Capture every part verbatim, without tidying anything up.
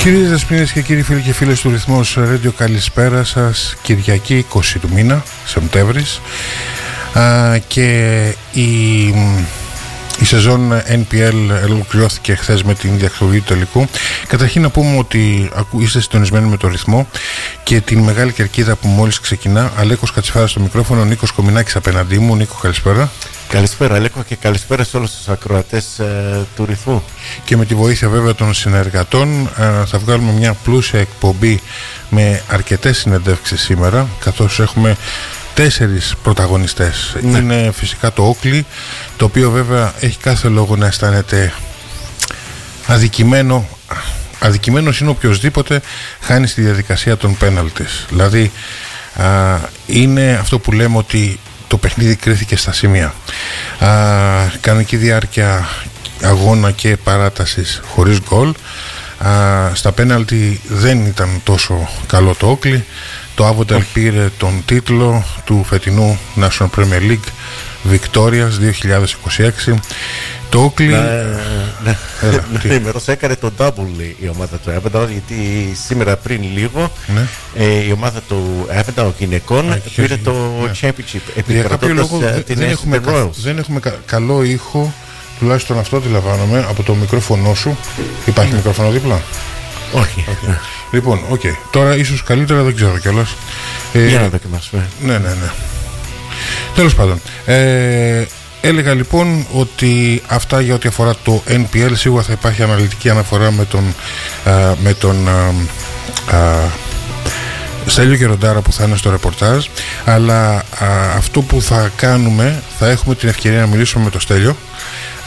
Κυρίες Δεσποινές και κύριοι φίλοι και φίλες του Ρυθμός Radio, καλησπέρα σας. Κυριακή είκοσι του μήνα, Σεπτέμβρης, α, και η, η σεζόν Εν Πι Ελ ολοκληρώθηκε χθες με την διεξαγωγή του τελικού. Καταρχήν να πούμε ότι είστε συντονισμένοι με το Ρυθμό και την μεγάλη κερκίδα που μόλις ξεκινά. Αλέκος Κατσιφάρας στο μικρόφωνο, Νίκος Κομινάκης απέναντί μου. Νίκο, καλησπέρα. Καλησπέρα Αλέκο και καλησπέρα σε όλους τους ακροατές ε, του Ρυθμού. Και με τη βοήθεια βέβαια των συνεργατών ε, θα βγάλουμε μια πλούσια εκπομπή με αρκετές συνεντεύξεις σήμερα, καθώς έχουμε τέσσερις πρωταγωνιστές. Ναι. Είναι φυσικά το Όκλι, το οποίο βέβαια έχει κάθε λόγο να αισθάνεται αδικημένο. Αδικημένος είναι οποιοσδήποτε χάνει στη διαδικασία των πέναλτις. Δηλαδή α, είναι αυτό που λέμε ότι το παιχνίδι κρίθηκε στα σημεία. Α, κανονική διάρκεια αγώνα και παράτασης χωρίς γκολ. Α, στα πέναλτι δεν ήταν τόσο καλό το Όκλι. Το Άβονταλ πήρε τον τίτλο του φετινού National Premier League Victorias δύο χιλιάδες είκοσι έξι. Το Όκλι... Ναι, ναι, ναι, ημερός έκανε το double η ομάδα του Άβονταλ, γιατί σήμερα πριν λίγο ναι. ε, η ομάδα του Άβονταλ γυναικών Α, πήρε το ναι. Championship επικρατώντας την δεν έχουμε, κα, δεν έχουμε κα, καλό ήχο, τουλάχιστον αυτό αντιλαμβάνομαι από το μικρόφωνο σου. Υπάρχει mm. μικρόφωνο δίπλα? Όχι. Okay. Λοιπόν, οκ. Okay. Τώρα ίσως καλύτερα, δεν ξέρω κιόλας. Ε, Για να δοκιμάσουμε. Ναι, ναι, ναι. Τέλος πάντων. Ε, έλεγα λοιπόν ότι αυτά για ό,τι αφορά το Εν Πι Ελ. Σίγουρα θα υπάρχει αναλυτική αναφορά με τον, α, με τον α, α, Στέλιο Γεροντάρα που θα είναι στο ρεπορτάζ. Αλλά α, αυτό που θα κάνουμε, θα έχουμε την ευκαιρία να μιλήσουμε με τον Στέλιο α,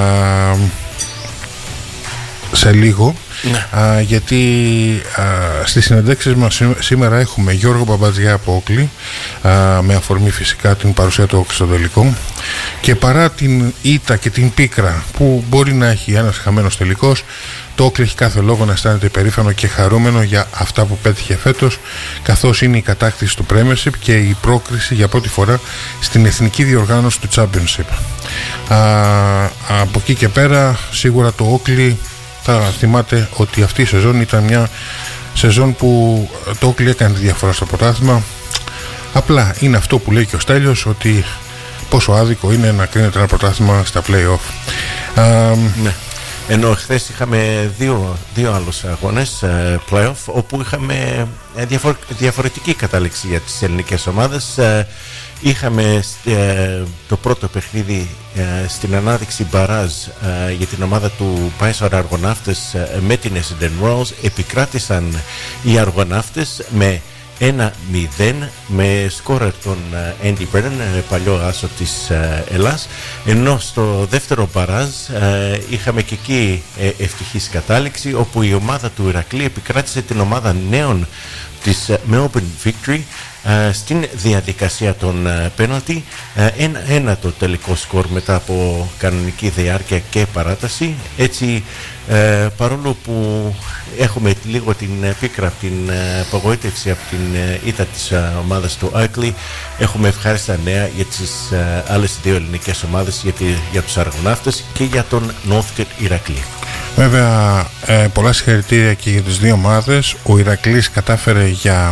σε λίγο. Ναι. Α, γιατί α, στις συνεντεύξεις μας σήμερα έχουμε Γιώργο Μπαμπατζιά από Όκλι, α, με αφορμή φυσικά την παρουσία του Όκλι στο τελικό, και παρά την ήττα και την πίκρα που μπορεί να έχει ένας χαμένος τελικός, το Όκλι έχει κάθε λόγο να αισθάνεται υπερήφανο και χαρούμενο για αυτά που πέτυχε φέτος, καθώς είναι η κατάκτηση του Premiership και η πρόκριση για πρώτη φορά στην εθνική διοργάνωση του Championship. Α, από εκεί και πέρα σίγουρα το Όκλι θα θυμάται ότι αυτή η σεζόν ήταν μια σεζόν που το Όκλι έκανε τη διαφορά στο πρωτάθλημα. Απλά είναι αυτό που λέει και ο Στέλιος, ότι πόσο άδικο είναι να κρίνεται ένα πρωτάθλημα στα play-off. Α, ναι. Ενώ χθες είχαμε δύο, δύο άλλους αγώνες play-off, όπου είχαμε διαφορε, διαφορετική κατάληξη για τις ελληνικές ομάδες. Είχαμε ε, το πρώτο παιχνίδι ε, στην ανάδειξη μπαράζ ε, για την ομάδα του Πάισορ Αργοναύτες ε, με την Essendon Royals. Επικράτησαν οι Αργοναύτες με ένα μηδέν με σκόρερ τον Andy Brennan, παλιό άσο της ε, Ελλάς. Ενώ στο δεύτερο μπαράζ ε, είχαμε και εκεί ε, ευτυχής κατάληξη, όπου η ομάδα του Ηρακλή επικράτησε την ομάδα νέων της Melbourne Victory Uh, στην διαδικασία των πέναλτι. uh, uh, ένα, ένα το τελικό σκορ μετά από κανονική διάρκεια και παράταση. Έτσι uh, παρόλο που έχουμε λίγο την πίκρα, την uh, απογοήτευση από την uh, ήττα της uh, ομάδας του Όκλι, έχουμε ευχάριστα νέα για τις uh, άλλες δύο ελληνικές ομάδες, για, τη, για τους Αργοναύτες και για τον Northcote Ηρακλή. Βέβαια ε, πολλά συγχαρητήρια και για τις δύο ομάδες. Ο Ηρακλής κατάφερε για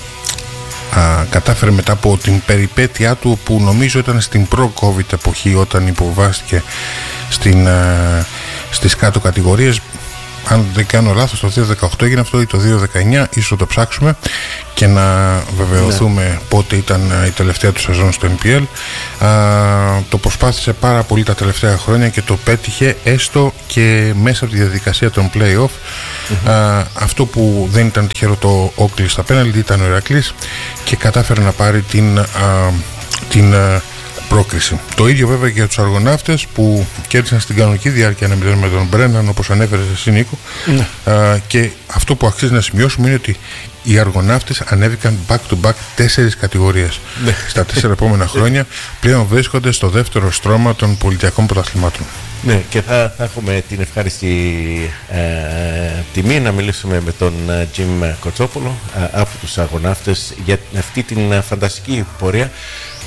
Α, κατάφερε μετά από την περιπέτειά του, που νομίζω ήταν στην προ-COVID εποχή, όταν υποβάστηκε στην, α, στις κάτω κατηγορίες. Αν δεν κάνω λάθος, το δύο χιλιάδες δεκαοκτώ έγινε αυτό ή το δύο χιλιάδες δεκαεννιά, ίσως το ψάξουμε και να βεβαιωθούμε ναι. πότε ήταν η τελευταία του σεζόν στο Εν Πι Ελ. Α, το προσπάθησε πάρα πολύ τα τελευταία χρόνια και το πέτυχε, έστω και μέσα από τη διαδικασία των play-off. Mm-hmm. Α, αυτό που δεν ήταν τυχερό το Όκλι στα πέναλτι ήταν ο Ηρακλής και κατάφερε να πάρει την, α, την α, πρόκριση. Το ίδιο βέβαια και για τους Αργοναύτες, που κέρδισαν στην κανονική διάρκεια ένα μηδέν με τον Μπρέναν, όπως ανέφερε εσύ Νίκο. Mm. Α, και αυτό που αξίζει να σημειώσουμε είναι ότι οι Αργοναύτες ανέβηκαν back to back τέσσερις κατηγορίες. Mm. Στα τέσσερα επόμενα χρόνια πλέον βρίσκονται στο δεύτερο στρώμα των πολιτιακών πρωταθλημάτων. Ναι, και θα, θα έχουμε την ευχάριστη ε, τιμή να μιλήσουμε με τον Τζιμ Κοτσόπουλο ε, από τους Αργοναύτες για αυτή την φανταστική πορεία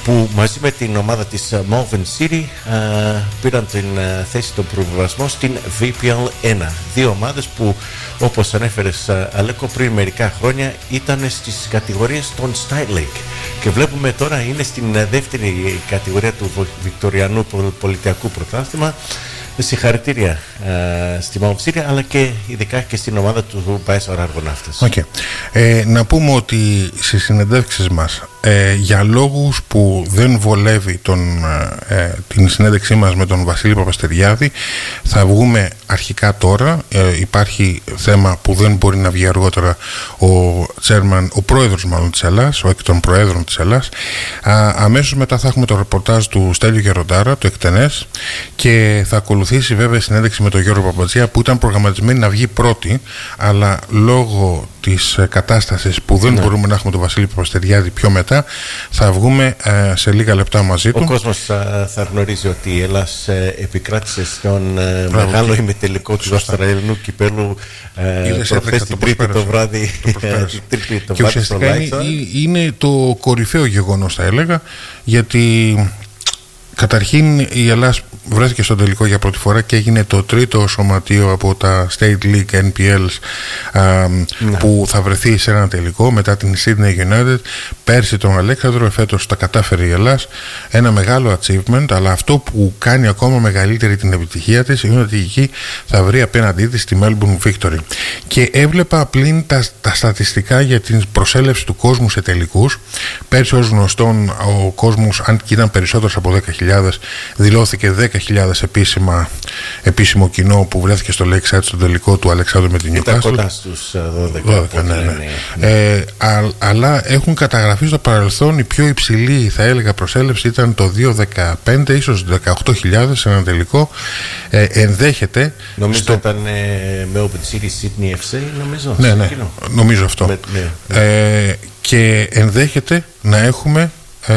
που μαζί με την ομάδα της Malvern City α, πήραν την α, θέση των προβιβασμών στην βι πι ελ ένα. Δύο ομάδες που, όπως ανέφερες α, Αλέκο, πριν μερικά χρόνια ήταν στις κατηγορίες των Style League και βλέπουμε τώρα είναι στην α, δεύτερη κατηγορία του Βικτωριανού Πολιτιακού Πρωτάθλημα. Συγχαρητήρια uh, στη Malvern City, αλλά και ειδικά και στην ομάδα του Πάεσορ Αργοναύτες. Okay. Ε, να πούμε ότι στις συνεντεύξεις μας ε, για λόγους που δεν βολεύει τον, ε, την συνέντευξή μας με τον Βασίλη Παπαστεριάδη θα βγούμε αρχικά τώρα. Ε, υπάρχει θέμα που δεν μπορεί να βγει αργότερα. Ο, chairman, ο πρόεδρος μάλλον της Ελλάς, ο εκ των προέδρων της Ελλάς. Α, αμέσως μετά θα έχουμε το ρεπορτάζ του Στέλιου Γεροντάρα, το εκτενές, και θα ακολουθήσει βέβαια συνέντευξη με τον Γιώργο Παπατζία που ήταν προγραμματισμένη να βγει πρώτη, αλλά λόγω της κατάστασης που δεν ναι. μπορούμε να έχουμε τον Βασίλη Παπαστεριάδη πιο μετά, θα βγούμε ε, σε λίγα λεπτά μαζί του. Ο κόσμος θα, θα γνωρίζει ότι η Ελλάς ε, επικράτησε στον ε, μεγάλο ημιτελικό του Αυστραλιανού κυπέλου ε, προχθές την Τρίτη το βράδυ. Το και ουσιαστικά είναι, είναι το κορυφαίο γεγονός, θα έλεγα, γιατί καταρχήν η Ελλάς βρέθηκε στο τελικό για πρώτη φορά και έγινε το τρίτο σωματείο από τα State League εν πι ελ α, ναι. που θα βρεθεί σε ένα τελικό μετά την Sydney United. Πέρσι τον Αλέξανδρο, φέτος τα κατάφερε η Ελλάς. Ένα μεγάλο achievement, αλλά αυτό που κάνει ακόμα μεγαλύτερη την επιτυχία της είναι ότι εκεί θα βρει απέναντί της τη Melbourne Victory. Και έβλεπα πλην τα, τα στατιστικά για την προσέλευση του κόσμου σε τελικούς. Πέρσι ως γνωστόν ο κόσμος, αν και ήταν περισσότερος από δέκα χιλιάδες, δηλώθηκε δέκα χιλιάδες επίσημα, επίσημο κοινό που βρέθηκε στο Lakeside στο τελικό του Αλεξάνδρου με την Newcastle. Ήταν κοντά στους δώδεκα, δώδεκα ναι, ναι. Ναι. Ε, α, αλλά έχουν καταγραφεί στο παρελθόν η πιο υψηλή, θα έλεγα, προσέλευση ήταν το δύο χιλιάδες δεκαπέντε, ίσως δεκαοκτώ χιλιάδες σε ένα τελικό. Ε, ενδέχεται. Νομίζω στο... ήταν ε, Melbourne City Sydney εφ σι, νομίζω. Ναι, ναι, νομίζω αυτό. Με, ναι, ναι. Ε, και ενδέχεται να έχουμε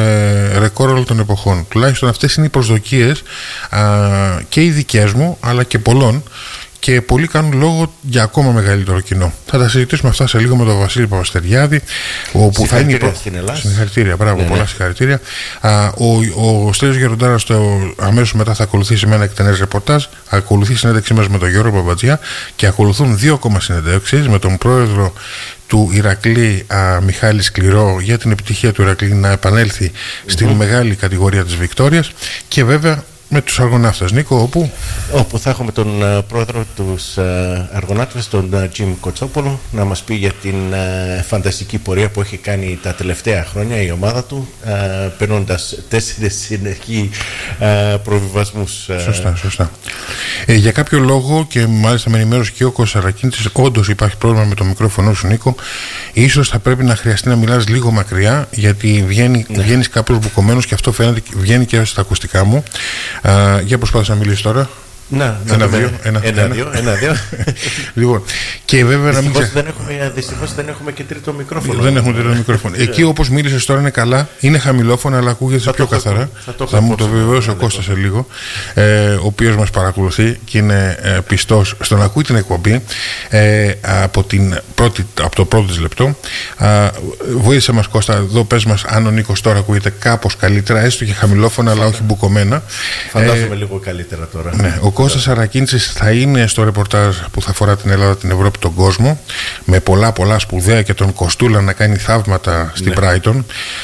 Ε, ρεκόρ όλων των εποχών. Τουλάχιστον αυτές είναι οι προσδοκίες α, και οι δικές μου αλλά και πολλών, και πολλοί κάνουν λόγο για ακόμα μεγαλύτερο κοινό. Θα τα συζητήσουμε αυτά σε λίγο με τον Βασίλη Παπαστεριάδη, όπου θα είναι η πρώτη. Συγχαρητήρια, μπράβο, ναι, πολλά ναι. συγχαρητήρια. Α, ο ο Στέλιος Γεροντάρας αμέσως μετά θα ακολουθήσει με ένα εκτενές ρεπορτάζ, ακολουθεί συνέντευξή μας με τον Γιώργο Παπατζία και ακολουθούν δύο ακόμα συνέντευξεις με τον πρόεδρο του Ηρακλή, α, Μιχάλη Σκληρό, για την επιτυχία του Ηρακλή να επανέλθει mm-hmm. στην μεγάλη κατηγορία της Βικτόριας, και βέβαια με τους Αργοναύτες, Νίκο, όπου... όπου θα έχουμε τον uh, πρόεδρο τους uh, Αργοναύτες, τον uh, Τζιμ Κοτσόπολο, να μας πει για την uh, φανταστική πορεία που έχει κάνει τα τελευταία χρόνια η ομάδα του, uh, περνώντας τέσσερις συνεχή uh, προβιβασμούς. Uh... Σωστά, σωστά. Ε, για κάποιο λόγο, και μάλιστα με ενημέρωσε και ο Κώστας Σαρακίνητης, όντως υπάρχει πρόβλημα με το μικρόφωνο σου, Νίκο. Ίσως θα πρέπει να χρειαστεί να μιλάς λίγο μακριά, γιατί βγαίνει, ναι. βγαίνεις κάπως μπουκωμένος, και αυτό φαίνεται, βγαίνει και στα ακουστικά μου. Uh, για προσπάθησε να μιλήσει τώρα. Να, ένα, δύο, ένα, ένα, ένα, δύο, ένα, δύο. Λοιπόν, και βέβαια να μην ξε... δεν έχουμε, δυστυχώς δεν έχουμε και τρίτο μικρόφωνο. Δεν έχουμε τρίτο μικρόφωνο. Εκεί όπως μίλησες τώρα είναι καλά, είναι χαμηλόφωνο, αλλά ακούγεται πιο καθαρά. Θα, το, θα μου το βεβαιώσει ο Κώστας σε λίγο, ε, ο οποίος μας παρακολουθεί και είναι ε, πιστός στο να ακούει την εκπομπή ε, από, την πρώτη, από το πρώτο της λεπτό. Ε, βοήθησε μας, Κώστα, εδώ πες μας αν ο Νίκος τώρα ακούγεται κάπως καλύτερα, έστω και χαμηλόφωνα, αλλά όχι μπουκωμένα. Φαντάζομαι ε, λίγο καλύτερα τώρα. Ναι, ο Κώστας Σαρακίνητσης θα είναι στο ρεπορτάζ που θα αφορά την Ελλάδα, την Ευρώπη, τον κόσμο, με πολλά πολλά σπουδαία, και τον Κοστούλα να κάνει θαύματα στην ναι. Brighton.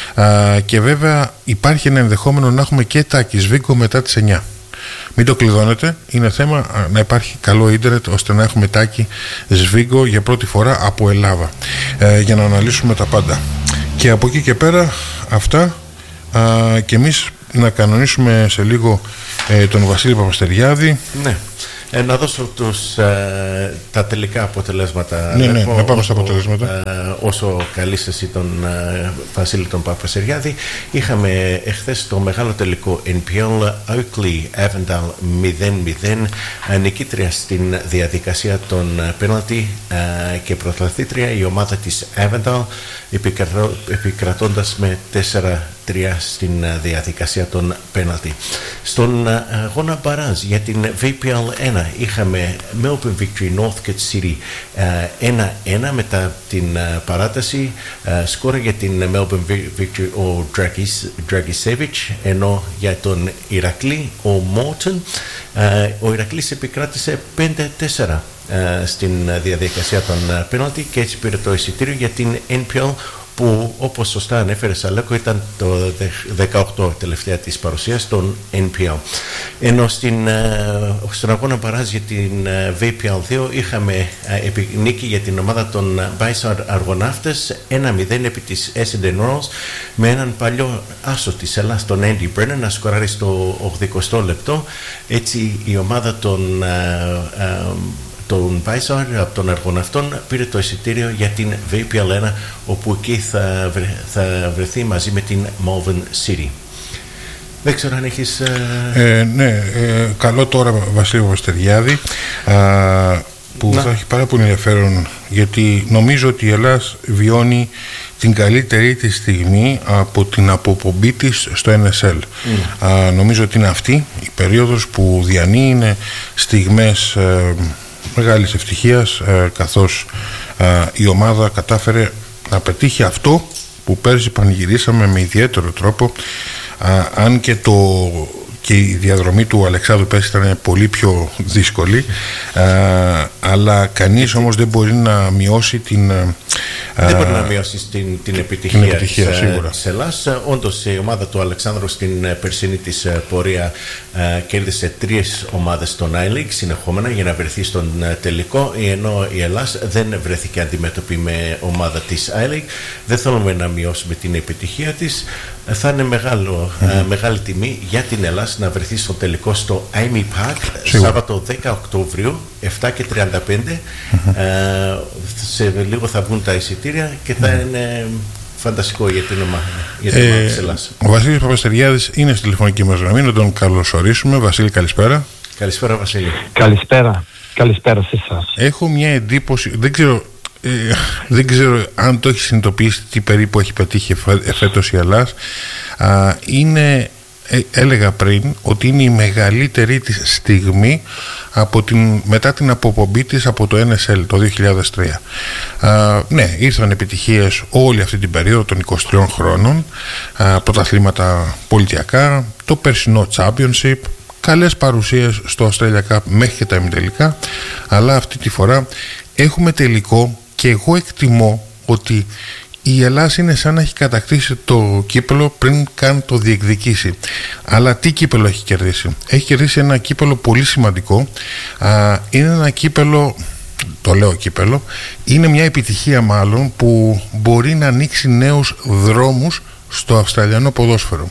Α, και βέβαια υπάρχει ένα ενδεχόμενο να έχουμε και Τάκη Σβίγκο μετά τις εννιά. Μην το κλειδώνετε, είναι θέμα να υπάρχει καλό ίντερνετ ώστε να έχουμε Τάκη Σβίγκο για πρώτη φορά από Ελλάδα, ε, για να αναλύσουμε τα πάντα. Και από εκεί και πέρα αυτά, α, και εμείς να κανονίσουμε σε λίγο ε, τον Βασίλη Παπαστεριάδη. Ναι. Ε, να δώσω τους, ε, τα τελικά αποτελέσματα. Ναι, ναι, να πάμε στα αποτελέσματα. Ε, όσο καλείς εσύ τον ε, Βασίλη τον Παπαστεριάδη. Είχαμε εχθές το μεγάλο τελικό εν πι ελ, Oakley Avondale μηδέν μηδέν, νικήτρια στην διαδικασία των πέναλτι ε, και πρωταθλήτρια η ομάδα της Avondale, επικρατώντας με τέσσερα τρία στην διαδικασία των πέναλτι. Στον αγώνα μπαράζ για την βι πι ελ ένα είχαμε Melbourne Victory η Northcote City ένα ένα μετά την παράταση. Σκόρα για την Melbourne Victory ο Dragicevic, ενώ για τον Ηρακλή ο Morton. Ο Ηρακλής επικράτησε πέντε τέσσερα στην διαδικασία των πέναλτι και έτσι πήρε το εισιτήριο για την N P L, που όπως σωστά ανέφερε Σαλέκο ήταν το δεκαοκτώ τελευταία της παρουσίας των N P L. Ενώ στην, στον αγώνα μπαράζ για την V P L δύο είχαμε νίκη για την ομάδα των Bayside Αργοναύτες ένα μηδέν επί της Essendon Royals, με έναν παλιό άσο της Ελλάς, τον Andy Brennan, να σκοράρει στο ογδοηκοστό λεπτό. Έτσι η ομάδα των τον Bayside από τον Αργοναυτών πήρε το εισιτήριο για την V P L ένα, όπου εκεί θα, βρε, θα βρεθεί μαζί με την Malvern City. Δεν ξέρω αν έχεις... Ε, ναι, ε, καλό τώρα Βασίλη Βαστεριάδη, που να. θα έχει πάρα πολύ ενδιαφέρον, γιατί νομίζω ότι η Ελλάδα βιώνει την καλύτερη της στιγμή από την αποπομπή της στο N S L. Mm. Α, νομίζω ότι είναι αυτή η περίοδος που διανύει, είναι στιγμές ε, μεγάλης ευτυχίας, ε, καθώς ε, η ομάδα κατάφερε να πετύχει αυτό που πέρσι πανηγυρίσαμε με ιδιαίτερο τρόπο, ε, αν και το και η διαδρομή του Αλεξάνδρου πέρσι ήταν πολύ πιο δύσκολη, ε, αλλά κανείς όμως δεν μπορεί να μειώσει την ε, δεν μπορεί να μειώσει την, την επιτυχία, την επιτυχία της, της Ελλάς. Όντως η ομάδα του Αλεξάνδρου στην περσίνη της πορεία ε, κέρδισε τρεις ομάδες στον I-League συνεχόμενα για να βρεθεί στον τελικό, ενώ η Ελλάς δεν βρέθηκε αντιμέτωπη με ομάδα της I-League. Δεν θέλουμε να μειώσουμε την επιτυχία της. Θα είναι μεγάλο, mm-hmm. ε, μεγάλη τιμή για την Ελλάς να βρεθεί στο τελικό στο Amy Park Σίγουρα. Σάββατο δέκα Οκτωβρίου επτά και τριάντα πέντε. Mm-hmm. ε, σε λίγο θα βγουν τα εισιτήρια και θα mm-hmm. είναι φανταστικό για την ομάδα, για την ομάδα ε, της Ελλάς. Ο Βασίλης Παπαστεριάδης είναι στη τηλεφωνική μας γραμμή, να τον καλωσορίσουμε. Βασίλη, καλησπέρα. Καλησπέρα Βασίλη. Καλησπέρα. Καλησπέρα σε εσάς. Έχω μια εντύπωση, δεν ξέρω Ε, δεν ξέρω αν το έχει συνειδητοποιήσει τι περίπου έχει πετύχει εφέτος η Ελλάς. Α, είναι, ε, έλεγα πριν ότι είναι η μεγαλύτερη της στιγμή από την, μετά την αποπομπή της από το N S L το δύο χιλιάδες τρία. Α, ναι, ήρθαν επιτυχίες όλη αυτή την περίοδο των είκοσι τριών χρόνων, α, πρωταθλήματα πολιτιακά, το περσινό Championship, καλές παρουσίες στο Australia Cup μέχρι και τα ημιτελικά, αλλά αυτή τη φορά έχουμε τελικό. Και εγώ εκτιμώ ότι η Ελλάδα είναι σαν να έχει κατακτήσει το κύπελο πριν καν το διεκδικήσει. Αλλά τι κύπελο έχει κερδίσει? Έχει κερδίσει ένα κύπελο πολύ σημαντικό. Α, είναι ένα κύπελο, το λέω κύπελο, είναι μια επιτυχία μάλλον που μπορεί να ανοίξει νέους δρόμους στο αυστραλιανό ποδόσφαιρο.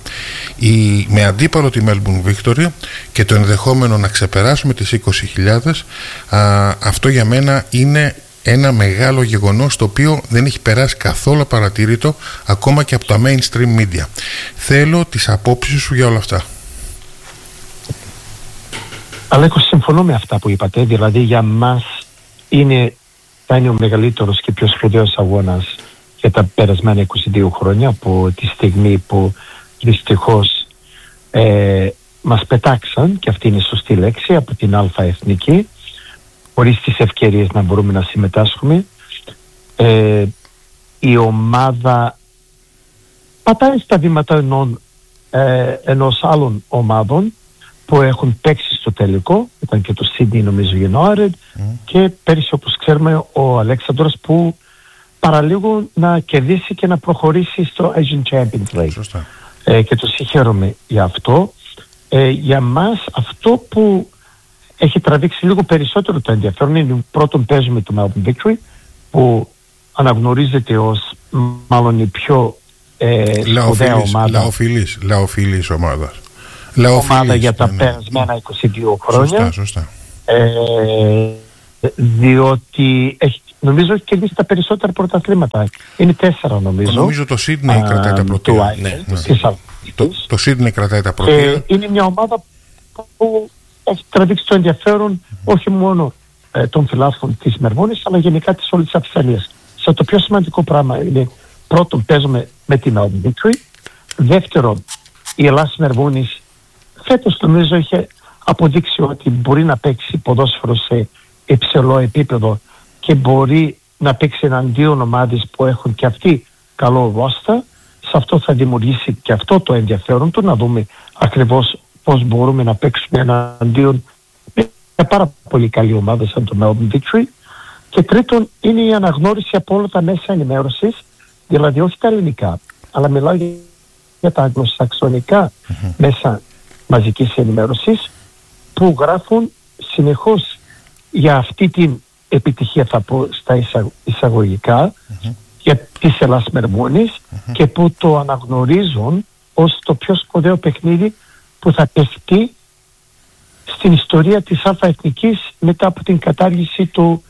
Η, με αντίπαλο τη Melbourne Victory και το ενδεχόμενο να ξεπεράσουμε τις είκοσι χιλιάδες, α, αυτό για μένα είναι ένα μεγάλο γεγονός, το οποίο δεν έχει περάσει καθόλου παρατήρητο ακόμα και από τα mainstream media. Θέλω τις απόψεις σου για όλα αυτά. Αλέκο, συμφωνώ με αυτά που είπατε. Δηλαδή για μας είναι, θα είναι ο μεγαλύτερος και πιο σπουδαίος αγώνας για τα περασμένα είκοσι δύο χρόνια, από τη στιγμή που δυστυχώς ε, μας πετάξαν, και αυτή είναι η σωστή λέξη, από την Αλφα Εθνική, χωρίς τις ευκαιρίες να μπορούμε να συμμετάσχουμε. Ε, η ομάδα πατάει στα βήματα ενών, ε, ενός άλλων ομάδων που έχουν παίξει στο τελικό. Ήταν και το Sydney νομίζω United mm. και πέρυσι, όπως ξέρουμε, ο Αλέξανδρος που παραλίγο να κερδίσει και να προχωρήσει στο Asian Champions League. Ε, και το συγχαίρομαι για αυτό. Ε, για μας αυτό που έχει τραβήξει λίγο περισσότερο το ενδιαφέρον είναι πρώτον παίζουμε το Melbourne Victory, που αναγνωρίζεται ως μάλλον η πιο ε, σπουδαία ομάδα. Λαοφιλής, λαοφιλής ομάδα. Ομάδα για τα ναι, περασμένα είκοσι δύο χρόνια. Σωστά, σωστά. Ε, διότι έχει, νομίζω έχει κερδίσει τα περισσότερα πρωταθλήματα. Είναι τέσσερα νομίζω. Νομίζω το Sydney κρατάει τα πρωτεία. Ναι, ναι. Το, το Sydney κρατάει τα πρωτεία. Ε, είναι μια ομάδα που έχει τραβήξει το ενδιαφέρον όχι μόνο ε, των φιλάθλων της Μελβούρνης, αλλά γενικά της όλης της Αυστραλίας. Σε το πιο σημαντικό πράγμα είναι, πρώτον, παίζουμε με την Melbourne Victory. Δεύτερον, η Ελλάδα Μελβούρνης φέτος νομίζω είχε αποδείξει ότι μπορεί να παίξει ποδόσφαιρο σε υψηλό επίπεδο και μπορεί να παίξει εναντίον ομάδες που έχουν και αυτοί καλό ρόστα, σε αυτό θα δημιουργήσει και αυτό το ενδιαφέρον του, να δούμε ακριβώς πώς μπορούμε να παίξουμε εναντίον μια πάρα πολύ καλή ομάδα σαν το Melbourne Victory. Και τρίτον είναι η αναγνώριση από όλα τα μέσα ενημέρωσης, δηλαδή όχι τα ελληνικά, αλλά μιλάω για τα αγγλοσαξονικά mm-hmm. μέσα μαζικής ενημέρωσης, που γράφουν συνεχώς για αυτή την επιτυχία, θα πω στα εισαγωγικά, mm-hmm. για τις Ελλάς Μερμούνης mm-hmm. και που το αναγνωρίζουν ως το πιο σπουδαίο παιχνίδι που θα παιχτεί στην ιστορία της αλφαεθνικής μετά από την κατάργηση του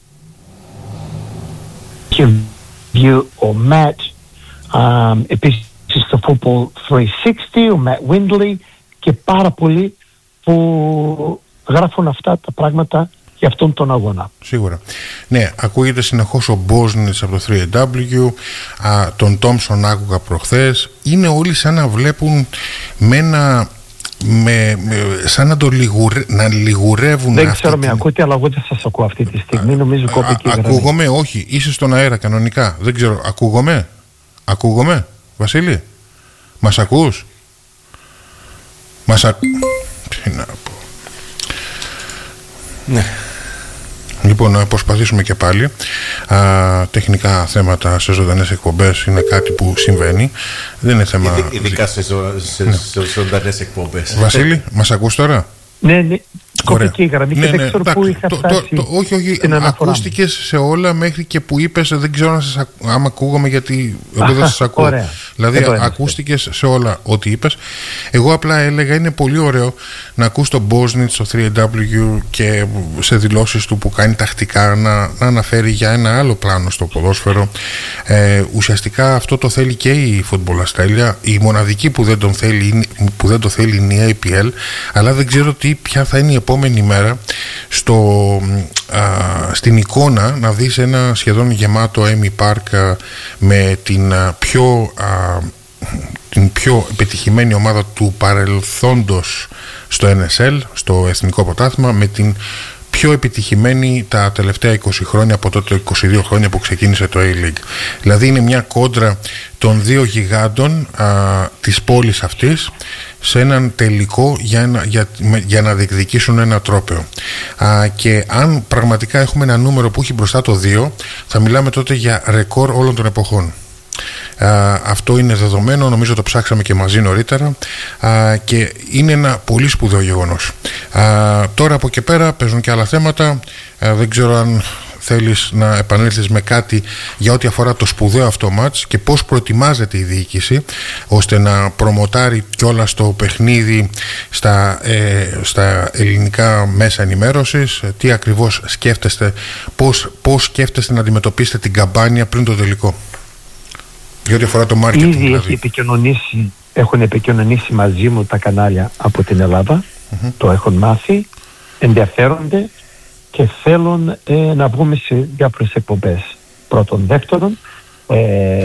View ο Matt, um, επίσης στο Football τριακόσια εξήντα ο Matt Windley και πάρα πολλοί που γράφουν αυτά τα πράγματα για αυτόν τον αγώνα. Σίγουρα. Ναι, ακούγεται συνεχώς ο Μπόσνιτς από το θρι έι ντάμπλιου, α, τον Τόμσον άκουγα προχθές. Είναι όλοι σαν να βλέπουν με ένα... Με, με, σαν να το λιγουρε, να λιγουρεύουν. Δεν ξέρω με την... ακούτε, αλλά εγώ δεν σας ακούω αυτή τη στιγμή. Νομίζω κόπηκε η γραμμή. Ακούγομαι, όχι, είσαι στον αέρα κανονικά. Δεν ξέρω, ακούγομαι. Ακούγομαι, Βασίλη. Μας ακούς? Μας ακού... Τι να πω. Ναι. Λοιπόν, να προσπαθήσουμε και πάλι. Α, τεχνικά θέματα σε ζωντανές εκπομπές είναι κάτι που συμβαίνει. Δεν είναι θέμα... Ειδι, ειδικά σε, ζω, σε, ναι. σε ζωντανές εκπομπές. Βασίλη, μας ακούς τώρα? Ναι, ναι. Κόπηκε η γραμμή και ναι, δεν ναι, ξέρω ναι, πού είχα φτάσει. Το, το, όχι, όχι, ακούστηκες σε όλα μέχρι και που είπες, δεν ξέρω αν σας, άμα ακούγομαι γιατί εγώ δεν σας ακούω. Ωραία. Δηλαδή ακούστηκες σε όλα ό,τι είπες. Εγώ απλά έλεγα είναι πολύ ωραίο να ακούς τον Μπόσνιτς στο θρι έι ντάμπλιου και σε δηλώσεις του που κάνει τακτικά να, να αναφέρει για ένα άλλο πλάνο στο ποδόσφαιρο. Ε, ουσιαστικά αυτό το θέλει και η Football Australia. Η μοναδική που δεν, τον θέλει, που δεν το θέλει είναι η έι πι ελ, αλλά δεν ξέρω τι, ποια θα είναι η επόμενη μέρα στο, α, στην εικόνα να δεις ένα σχεδόν γεμάτο Έμι Πάρκ α, με την α, πιο α, την πιο επιτυχημένη ομάδα του παρελθόντος στο εν ες ελ, στο Εθνικό Πρωτάθλημα, με την πιο επιτυχημένη τα τελευταία είκοσι χρόνια, από τότε είκοσι δύο χρόνια που ξεκίνησε το A-League. Δηλαδή είναι μια κόντρα των δύο γιγάντων α, της πόλης αυτής σε έναν τελικό για, ένα, για, για να διεκδικήσουν ένα τρόπαιο. Α, και αν πραγματικά έχουμε ένα νούμερο που έχει μπροστά το δύο, θα μιλάμε τότε για ρεκόρ όλων των εποχών. Uh, αυτό είναι δεδομένο, νομίζω το ψάξαμε και μαζί νωρίτερα uh, και είναι ένα πολύ σπουδαίο γεγονός. Uh, τώρα από και πέρα παίζουν και άλλα θέματα. Uh, δεν ξέρω αν θέλεις να επανέλθεις με κάτι για ό,τι αφορά το σπουδαίο αυτό μάτς και πώς προετοιμάζεται η διοίκηση ώστε να προμοτάρει κιόλας το παιχνίδι στα, ε, στα ελληνικά μέσα ενημέρωσης. Τι ακριβώς σκέφτεστε, πώς, πώς σκέφτεστε να αντιμετωπίσετε την καμπάνια πριν το τελικό? Για ό,τι αφορά το marketing, ήδη δηλαδή. έχει επικοινωνήσει, έχουν επικοινωνήσει μαζί μου τα κανάλια από την Ελλάδα, mm-hmm. το έχουν μάθει, ενδιαφέρονται και θέλουν ε, να βγούμε σε διάφορες εκπομπές. Πρώτον. Δεύτερον, ε,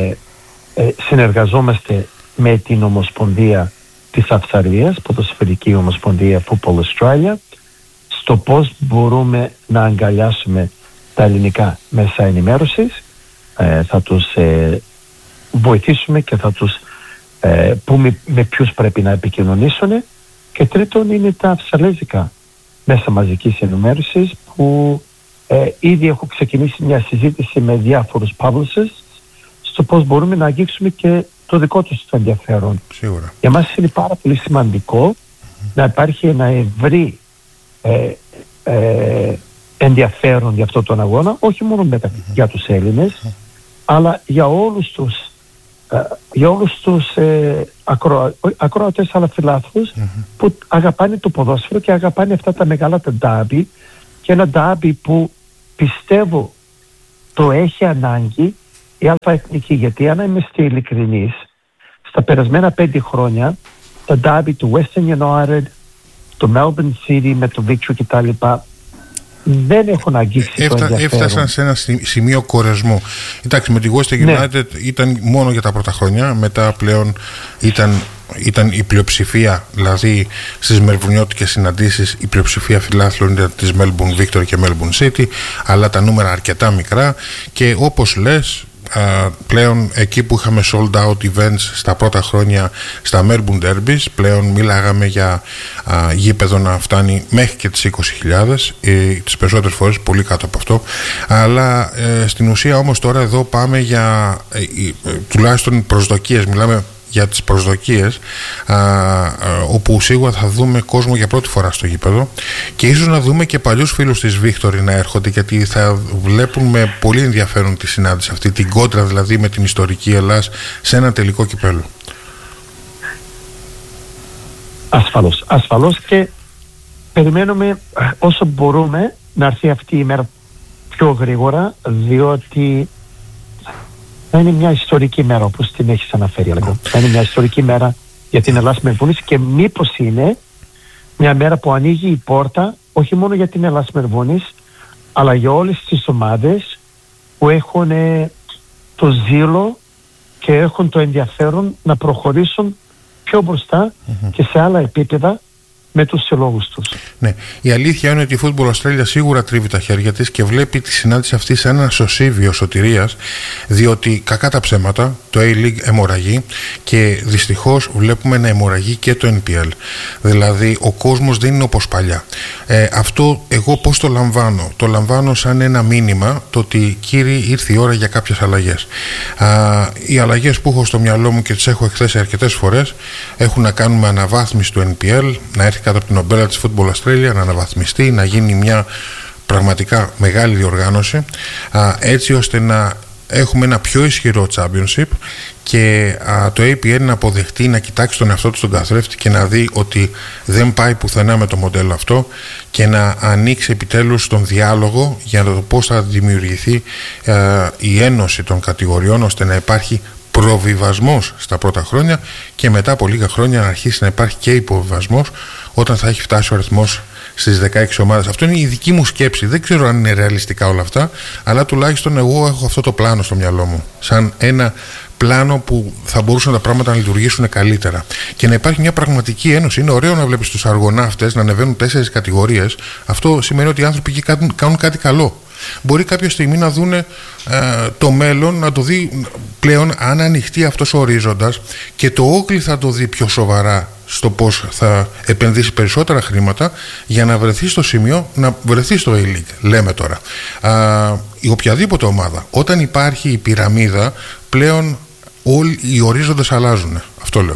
ε, συνεργαζόμαστε με την Ομοσπονδία της Αυστραλίας, Ποδοσφαιρική Ομοσπονδία Football Australia, στο πώς μπορούμε να αγκαλιάσουμε τα ελληνικά μέσα ενημέρωσης. Ε, θα τους ε, βοηθήσουμε και θα τους ε, πούμε με ποιους πρέπει να επικοινωνήσουν. Και τρίτον είναι τα αυστραλέζικα μέσα μαζικής ενημέρωσης που ε, ήδη έχω ξεκινήσει μια συζήτηση με διάφορους publicists στο πώς μπορούμε να αγγίξουμε και το δικό τους το ενδιαφέρον. Σίγουρα. Για μας είναι πάρα πολύ σημαντικό mm-hmm. να υπάρχει ένα ευρύ ε, ε, ενδιαφέρον για αυτό τον αγώνα, όχι μόνο μετα- mm-hmm. για τους Έλληνες, mm-hmm. αλλά για όλους τους Uh, για όλους τους ε, ακροα... ακροατές αλλά φιλάθλους mm-hmm. που αγαπάνε το ποδόσφαιρο και αγαπάνε αυτά τα μεγάλα τα ντάμπι, και ένα ντάμπι που πιστεύω το έχει ανάγκη η αλφαεθνική, γιατί αν είμαι στη ειλικρινής, στα περασμένα πέντε χρόνια τα ντάμπι του Western United, το Melbourne City με το Victory κτλ. Δεν έχουν αγγίξει Έφτα, το ενδιαφέρον. Έφτασαν σε ένα σημείο κορεσμού. Εντάξει, με τη Western United ναι. ήταν μόνο για τα πρώτα χρόνια, μετά πλέον ήταν ήταν η πλειοψηφία, δηλαδή στις μελβουρνιώτικες συναντήσεις η πλειοψηφία φιλάθλων ήταν της Melbourne Victory και Melbourne City, αλλά τα νούμερα αρκετά μικρά και όπως λες, Uh, πλέον εκεί που είχαμε sold out events στα πρώτα χρόνια στα Melbourne Derbies, πλέον μιλάγαμε για uh, γήπεδο να φτάνει μέχρι και τις είκοσι χιλιάδες, ε, τις περισσότερες φορές πολύ κάτω από αυτό, αλλά ε, στην ουσία όμως τώρα εδώ πάμε για ε, ε, τουλάχιστον προσδοκίες, μιλάμε για τις προσδοκίες, α, α, όπου σίγουρα θα δούμε κόσμο για πρώτη φορά στο γήπεδο και ίσως να δούμε και παλιούς φίλους της Victory να έρχονται, γιατί θα βλέπουν με πολύ ενδιαφέρον τη συνάντηση αυτή, την κόντρα δηλαδή με την ιστορική Ελλάς σε ένα τελικό κυπέλλο. Ασφαλώς, ασφαλώς, και περιμένουμε όσο μπορούμε να έρθει αυτή η μέρα πιο γρήγορα, διότι θα είναι μια ιστορική μέρα, όπως την έχεις αναφέρει. Mm. Θα είναι μια ιστορική μέρα για την Ελλάς Μελβούρνης και μήπως είναι μια μέρα που ανοίγει η πόρτα όχι μόνο για την Ελλάς Μελβούρνης, αλλά για όλες τις ομάδες που έχουν ε, το ζήλο και έχουν το ενδιαφέρον να προχωρήσουν πιο μπροστά mm-hmm. και σε άλλα επίπεδα με τους συλλόγους τους. Ναι, η αλήθεια είναι ότι η Football Australia σίγουρα τρίβει τα χέρια της και βλέπει τη συνάντηση αυτή σε ένα σωσίβιο σωτηρίας, διότι κακά τα ψέματα το A-League αιμορραγεί και δυστυχώς βλέπουμε να αιμορραγεί και το N P L. Δηλαδή ο κόσμος δεν είναι όπως παλιά. Ε, αυτό εγώ πώς το λαμβάνω? Το λαμβάνω σαν ένα μήνυμα το ότι κύριοι ήρθε η ώρα για κάποιες αλλαγές. Α, οι αλλαγές που έχω στο μυαλό μου και τις έχω εκθέσει αρκετές φορές έχουν να κάνουν με αναβάθμιση του N P L, να έρθει κάτω από την ομπρέλα της Football Australia, να αναβαθμιστεί, να γίνει μια πραγματικά μεγάλη διοργάνωση, α, έτσι ώστε να έχουμε ένα πιο ισχυρό championship και α, το A P L να αποδεχτεί, να κοιτάξει τον εαυτό του στον καθρέφτη και να δει ότι δεν πάει πουθενά με το μοντέλο αυτό και να ανοίξει επιτέλους τον διάλογο για το πώς θα δημιουργηθεί α, η ένωση των κατηγοριών, ώστε να υπάρχει προβιβασμός στα πρώτα χρόνια και μετά από λίγα χρόνια να αρχίσει να υπάρχει και υποβιβασμός όταν θα έχει φτάσει ο αριθμός στις δεκαέξι ομάδες. Αυτό είναι η δική μου σκέψη. Δεν ξέρω αν είναι ρεαλιστικά όλα αυτά, αλλά τουλάχιστον εγώ έχω αυτό το πλάνο στο μυαλό μου, σαν ένα πλάνο που θα μπορούσαν τα πράγματα να λειτουργήσουν καλύτερα και να υπάρχει μια πραγματική ένωση. Είναι ωραίο να βλέπεις τους αργοναύτες να ανεβαίνουν τέσσερις κατηγορίες. Αυτό σημαίνει ότι οι άνθρωποι εκεί κάνουν, κάνουν κάτι καλό. Μπορεί κάποια στιγμή να δούνε ε, το μέλλον, να το δει πλέον, αν ανοιχτεί αυτός ο ορίζοντας και το Όκλι θα το δει πιο σοβαρά στο πώς θα επενδύσει περισσότερα χρήματα για να βρεθεί στο σημείο να βρεθεί στο A-League, λέμε τώρα. Α, η οποιαδήποτε ομάδα, όταν υπάρχει η πυραμίδα, πλέον όλοι οι ορίζοντες αλλάζουν. Αυτό λέω.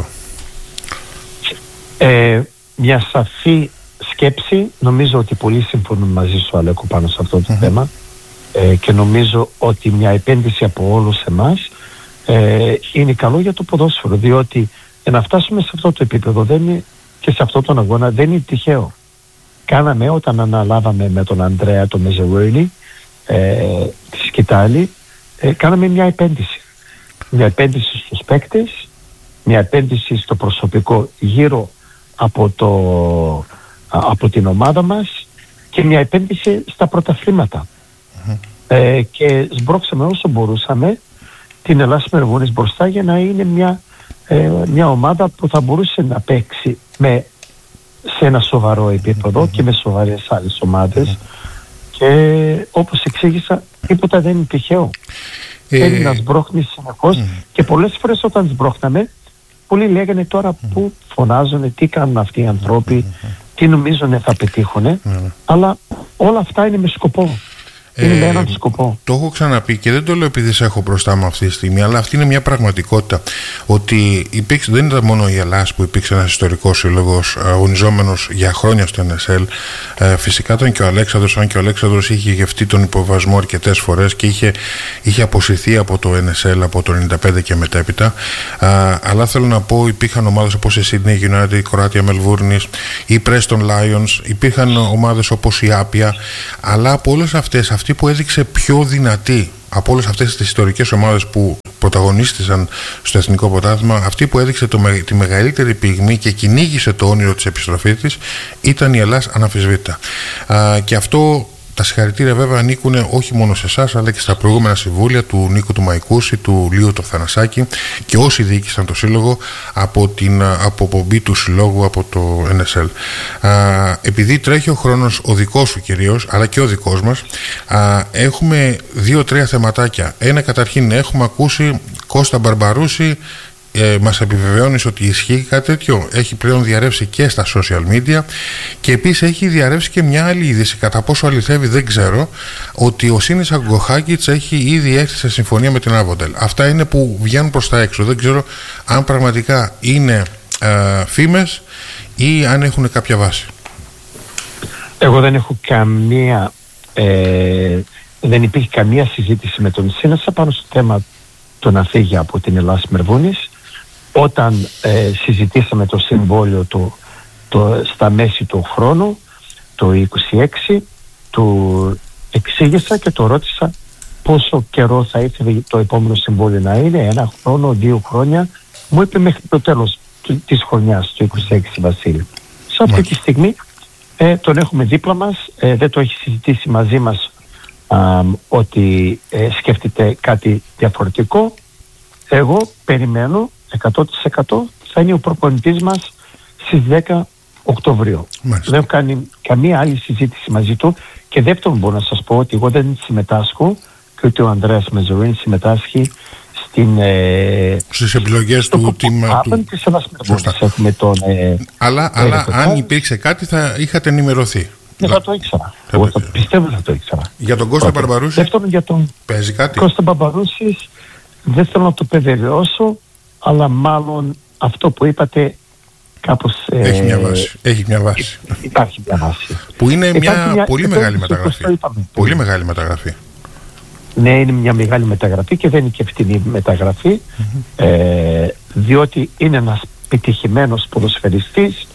Ε, μια σαφή σκέψη, νομίζω ότι πολλοί συμφωνούν μαζί σου, Αλέκο, πάνω σε αυτό το mm-hmm. θέμα, ε, και νομίζω ότι μια επένδυση από όλους εμάς ε, είναι καλό για το ποδόσφαιρο, διότι για να φτάσουμε σε αυτό το επίπεδο δεν είναι, και σε αυτό τον αγώνα δεν είναι τυχαίο. Κάναμε όταν αναλάβαμε με τον Ανδρέα τον Μεζερόλη ε, τη Σκητάλη, ε, κάναμε μια επένδυση. Μια επένδυση στους παίκτες, μια επένδυση στο προσωπικό γύρω από, το, από την ομάδα μας και μια επένδυση στα πρωταθλήματα. Mm-hmm. Ε, και σμπρώξαμε όσο μπορούσαμε την Ελλάς Μελβούρνης μπροστά για να είναι μια, ε, μια ομάδα που θα μπορούσε να παίξει με, σε ένα σοβαρό επίπεδο mm-hmm. και με σοβαρές άλλες ομάδες mm-hmm. και όπως εξήγησα τίποτα δεν είναι τυχαίο. Ε... Θέλει να σμπρώχνει συνεχώς mm. και πολλές φορές όταν σμπρώχναμε πολλοί λέγανε τώρα mm. που φωνάζουν, τι κάνουν αυτοί οι ανθρώποι, mm. τι νομίζουν θα πετύχουν, mm. αλλά όλα αυτά είναι με σκοπό. Είναι ε, με έναν σκοπό. Το έχω ξαναπεί και δεν το λέω επειδή σε έχω μπροστά μου αυτή τη στιγμή, αλλά αυτή είναι μια πραγματικότητα. Ότι υπήρξε, δεν ήταν μόνο η Ελλάς που υπήρξε ένας ιστορικός σύλλογος αγωνιζόμενος για χρόνια στο N S L. Ε, φυσικά ήταν και ο Αλέξανδρος, αν και ο Αλέξανδρος είχε γευτεί τον υποβασμό αρκετές φορές και είχε, είχε αποσυρθεί από το N S L από το ενενήντα πέντε και μετέπειτα. Ε, αλλά θέλω να πω, υπήρχαν ομάδες όπως η Sydney United, η Κοράτια Μελβούρνης, η Preston Lions, υπήρχαν ομάδες όπως η Άπια, αλλά από όλες αυτές, αυτή που έδειξε πιο δυνατή από όλες αυτές τις ιστορικές ομάδες που πρωταγωνίστησαν στο Εθνικό Πρωτάθλημα, αυτή που έδειξε το, τη μεγαλύτερη πυγμή και κυνήγησε το όνειρο της επιστροφής της, ήταν η Ελλάς αναμφισβήτητα. Α, και αυτό τα συγχαρητήρια βέβαια ανήκουν όχι μόνο σε εσάς, αλλά και στα προηγούμενα συμβούλια του Νίκου του Μαϊκούση, του Λίου του Θανασάκη και όσοι διοίκησαν το σύλλογο από την αποπομπή του συλλόγου από το Εν Ες Ελ. Α, επειδή τρέχει ο χρόνος ο δικός σου κυρίως, αλλά και ο δικός μας, α, έχουμε δύο-τρία θεματάκια. Ένα, καταρχήν, έχουμε ακούσει Κώστα Μπαρμπαρούση. Ε, μας επιβεβαιώνεις ότι ισχύει κάτι τέτοιο? Έχει πλέον διαρρεύσει και στα social media και επίσης έχει διαρρεύσει και μια άλλη είδηση, κατά πόσο αληθεύει δεν ξέρω, ότι ο Σίνης Αγκοχάκητς έχει ήδη έρθει σε συμφωνία με την Άβοντελ. Αυτά είναι που βγαίνουν προς τα έξω. Δεν ξέρω αν πραγματικά είναι ε, φήμες ή αν έχουν κάποια βάση. Εγώ δεν έχω καμία ε, δεν υπήρχε καμία συζήτηση με τον Σίνασα πάνω στο θέμα το να φύγει από την Ελλάδα Μερβούνης. Όταν ε, συζητήσαμε το συμβόλαιο του το, στα μέση του χρόνου, το είκοσι έξι, του εξήγησα και το ρώτησα πόσο καιρό θα ήθελε το επόμενο συμβόλαιο να είναι, ένα χρόνο, δύο χρόνια. Μου είπε μέχρι το τέλος της χρονιάς, το είκοσι έξι, Βασίλη. Σε αυτή τη στιγμή ε, τον έχουμε δίπλα μας, ε, δεν το έχει συζητήσει μαζί μας α, ότι ε, σκέφτεται κάτι διαφορετικό. Εγώ περιμένω εκατό τοις εκατό θα είναι ο προπονητής μας στις δέκα Οκτωβρίου. Μάλιστα. Δεν έχω κάνει καμία άλλη συζήτηση μαζί του. Και δεύτερον, μπορώ να σας πω ότι εγώ δεν συμμετάσχω και ούτε ο Ανδρέας Μεζορίν συμμετάσχει στην, ε, στις επιλογές του τίμα του. Έχουμε τον, ε, αλλά αλλά ε, αν υπήρξε κάτι θα είχατε ενημερωθεί. Δεν θα το ήξερα. Εγώ θα πιστεύω θα το ήξερα. Για τον Κώστα Μπαρμπαρούση. Δεύτερον, για τον παίζει κάτι. Κώστα Μπαρμπαρούση δεν θέλω να το πεδεβαιώσω, αλλά μάλλον αυτό που είπατε κάπως... Έχει ε, μια βάση. Έχει μια βάση. Υπάρχει μια βάση. Που είναι μια, μια πολύ μεγάλη μεταγραφή. Πολύ μεγάλη μεταγραφή. Ναι, είναι μια μεγάλη μεταγραφή και δεν είναι και φτηνή μεταγραφή, mm-hmm. ε, διότι είναι ένας πετυχημένος ποδοσφαιριστής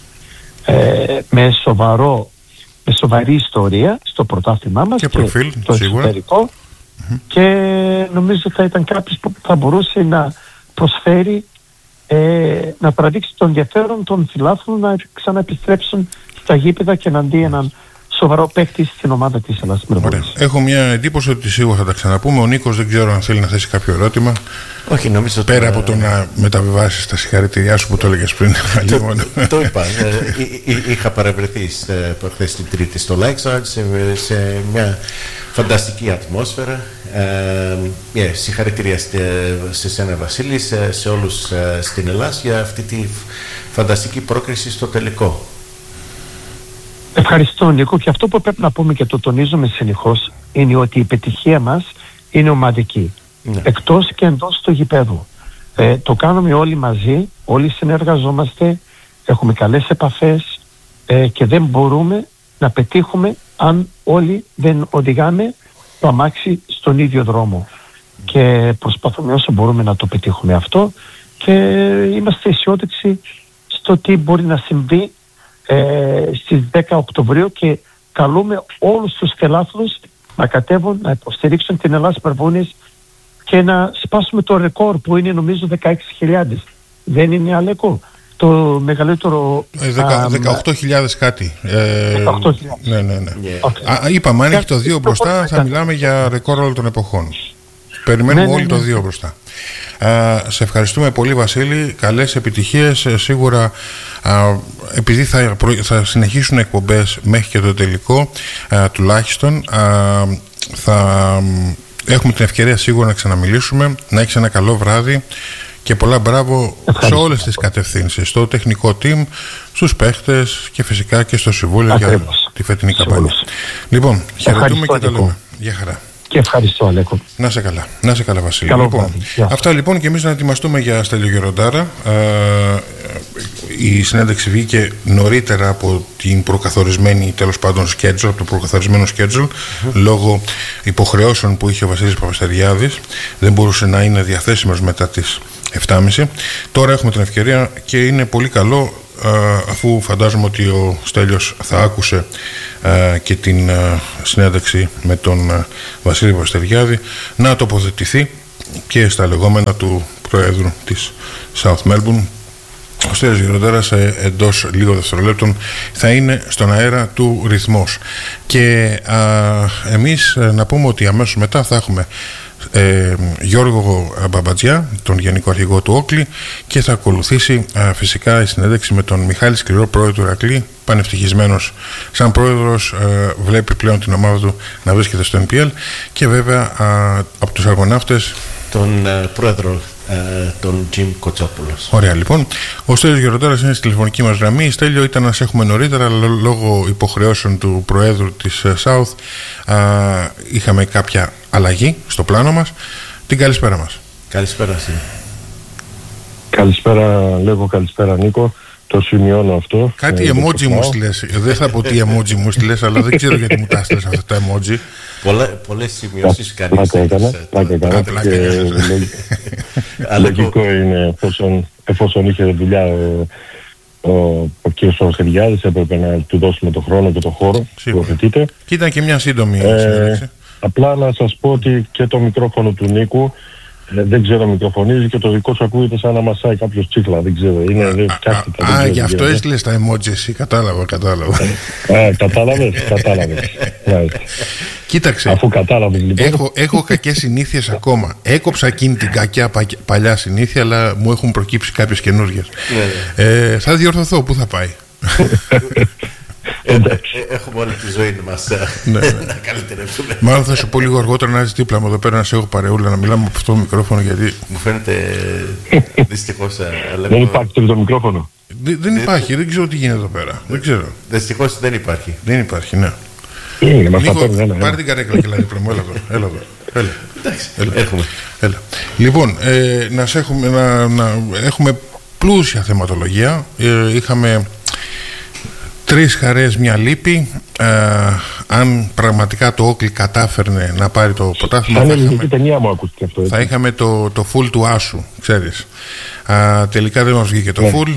ε, με, σοβαρό, με σοβαρή ιστορία στο πρωτάθλημά μας και, και προφίλ, το σίγουρα. εξωτερικό mm-hmm. και νομίζω θα ήταν κάποιος που θα μπορούσε να προσφέρει ε, να παραδείξει τον ενδιαφέρον των φιλάθλων να ξαναεπιστρέψουν στα γήπεδα και να δει έναν σοβαρό παίκτη στην ομάδα της Ελλάδας Μερβούνης. Έχω μια εντύπωση ότι σίγουρα θα τα ξαναπούμε. Ο Νίκος δεν ξέρω αν θέλει να θέσει κάποιο ερώτημα. Όχι, νομίζω. Πέρα το... από το να μεταβιβάσεις τα συγχαρητήριά σου που το έλεγες πριν. το, το είπα. Είχα παρευρεθεί προχθές την Τρίτη στο Lakeside σε, σε μια φανταστική ατμόσφαιρα. Ε, yeah, συγχαρητήρια σε σένα, Βασίλη, σε, σε όλους στην Ελλάδα για αυτή τη φανταστική πρόκριση στο τελικό. Ευχαριστώ, Νίκο, και αυτό που πρέπει να πούμε και το τονίζουμε συνεχώς είναι ότι η επιτυχία μας είναι ομαδική, ναι. Εκτός και εντός του γηπέδου. Ε, το κάνουμε όλοι μαζί, όλοι συνεργαζόμαστε, έχουμε καλές επαφές ε, και δεν μπορούμε να πετύχουμε αν όλοι δεν οδηγάμε το αμάξι στον ίδιο δρόμο. Και προσπαθούμε όσο μπορούμε να το πετύχουμε αυτό και είμαστε αισιόδοξοι στο τι μπορεί να συμβεί Ε, στις δέκα Οκτωβρίου και καλούμε όλους τους φιλάθλους να κατέβουν, να υποστηρίξουν την Ελλάδα Μερβούνης και να σπάσουμε το ρεκόρ που είναι νομίζω δεκαέξι χιλιάδες. Δεν είναι αλέκο το μεγαλύτερο... Ε, δεκα, δεκαοκτώ χιλιάδες κάτι. Ε, δεκαοκτώ χιλιάδες. Ναι, ναι, ναι. Yeah. Okay. Α, είπαμε, αν έχει το δύο μπροστά θα μιλάμε για ρεκόρ όλων των εποχών. Περιμένουμε ναι, όλοι ναι, ναι. το δύο μπροστά. Α, σε ευχαριστούμε πολύ, Βασίλη. Καλές επιτυχίες. Σίγουρα α, επειδή θα, θα συνεχίσουν εκπομπές μέχρι και το τελικό α, τουλάχιστον α, θα έχουμε την ευκαιρία σίγουρα να ξαναμιλήσουμε. Να έχεις ένα καλό βράδυ και πολλά μπράβο σε όλες τις κατευθύνσεις, στο τεχνικό team, στους παίχτες και φυσικά και στο Συμβούλιο για τη φετινή καμπάνια. Λοιπόν, χαιρετούμε και τα λέμε. Γεια χαρά. Και ευχαριστώ, Αλέκο. Να σε καλά, να σε καλά, Βασίλη. Λοιπόν, αυτά λοιπόν, και εμείς να ετοιμαστούμε για Στέλιο Γεροντάρα. Ε, η συνέντευξη βγήκε νωρίτερα από την προκαθορισμένη, τέλος πάντων, schedule, από το προκαθορισμένο schedule, mm-hmm. λόγω υποχρεώσεων που είχε ο Βασίλης Παπαστεριάδης. Δεν μπορούσε να είναι διαθέσιμος μετά τις επτά και μισή. Τώρα έχουμε την ευκαιρία και είναι πολύ καλό, αφού φαντάζομαι ότι ο Στέλιος θα άκουσε και την συνέντευξη με τον Βασίλη Παπαστεριάδη, να τοποθετηθεί και στα λεγόμενα του Προέδρου της South Melbourne Ο Στέλιος Γεροντέρας εντός λίγων δευτερολέπτων θα είναι στον αέρα του Ρυθμός. Και α, εμείς να πούμε ότι αμέσως μετά θα έχουμε ε, Γιώργο Μπαμπατζιά, τον Γενικό Αρχηγό του Όκλη, και θα ακολουθήσει α, φυσικά η συνέντευξη με τον Μιχάλη Σκληρό, πρόεδρο του Ηρακλή, πανευτυχισμένος σαν πρόεδρος, ε, βλέπει πλέον την ομάδα του να βρίσκεται στο εν πι ελ, και βέβαια α, από τους αργοναύτες τον uh, πρόεδρο, uh, τον Τζιμ Κοτσόπουλος. Ωραία, λοιπόν. Ο Στέλιος Γεροντέρας είναι στη τηλεφωνική μας γραμμή. Στέλιο, ήταν να σε έχουμε νωρίτερα, αλλά λόγω υποχρεώσεων του Προέδρου της South α, είχαμε κάποια αλλαγή στο πλάνο μας. Την καλησπέρα μας. Καλησπέρα εσύ. Καλησπέρα, λέγω, καλησπέρα Νίκο. Το σημειώνω αυτό. Κάτι ε, emoji μου στείλες. Δεν θα πω τι emoji μου στείλες, αλλά δεν ξέρω γιατί μου τα στείλες αυτά τα emoji. Πολλές σημειώσεις κανείς. Πλάκα έκανα. Πλάκα έκανα. Λογικό είναι, εφόσον, εφόσον είχε δουλειά ο, ο, ο κ. Σορχεριάδης, έπρεπε να του δώσουμε το χρόνο και το χώρο που απαιτείται. Και ήταν και μια σύντομη ε, συνέντευξη. Απλά να σας πω ότι και το μικρόφωνο του Νίκου ε, δεν ξέρω, μικροφωνίζει, και το δικό σου ακούγεται σαν να μασάει κάποιος τσίχλα. Δεν ξέρω. Είναι, δεν φτιάχτητα. Α, γι' αυτό έστειλες τα emoji εσύ. Κατάλαβα, κατάλαβα. Α, κατάλαβες, κατάλαβες. Κοίταξε. Αφού κατάλαβες, λοιπόν. Έχω, έχω κακές συνήθειες ακόμα. Έκοψα εκείνη την κακιά παλιά συνήθεια, αλλά μου έχουν προκύψει κάποιες καινούργιες. ε, θα διορθωθώ. Πού θα πάει? Ε, έχουμε όλη τη ζωή μας ναι, να καλυτερεύσουμε. Μάλλον θα σου πω λίγο αργότερα να είσαι δίπλα μου εδώ πέρα, να σε έχω παρεούλα, να μιλάμε από αυτό το μικρόφωνο, γιατί μου φαίνεται δυστυχώς. Δεν υπάρχει το μικρόφωνο. Δεν, δεν υπάρχει, δεν ξέρω τι γίνεται εδώ πέρα. Δεν ξέρω. Δυστυχώς δεν υπάρχει. Δεν υπάρχει, ναι. Είναι, Νίκο, πάρε την καρέκλα και δηλαδή δίπλα μου. Έλα εδώ. Έλα εδώ. Έλα. Εντάξει, έλα. Έρχομαι. Έλα. Λοιπόν, ε, να, σε έχουμε, να, να έχουμε πλούσια θεματολογία. Ε, είχαμε τρεις χαρές, μια λύπη. Ε, αν πραγματικά το Όκλι κατάφερνε να πάρει το πρωτάθλημα, θα, είχαμε, αυτό, θα είχαμε το, το full του Άσου, ξέρεις. Α, τελικά δεν μας βγήκε το ναι. full.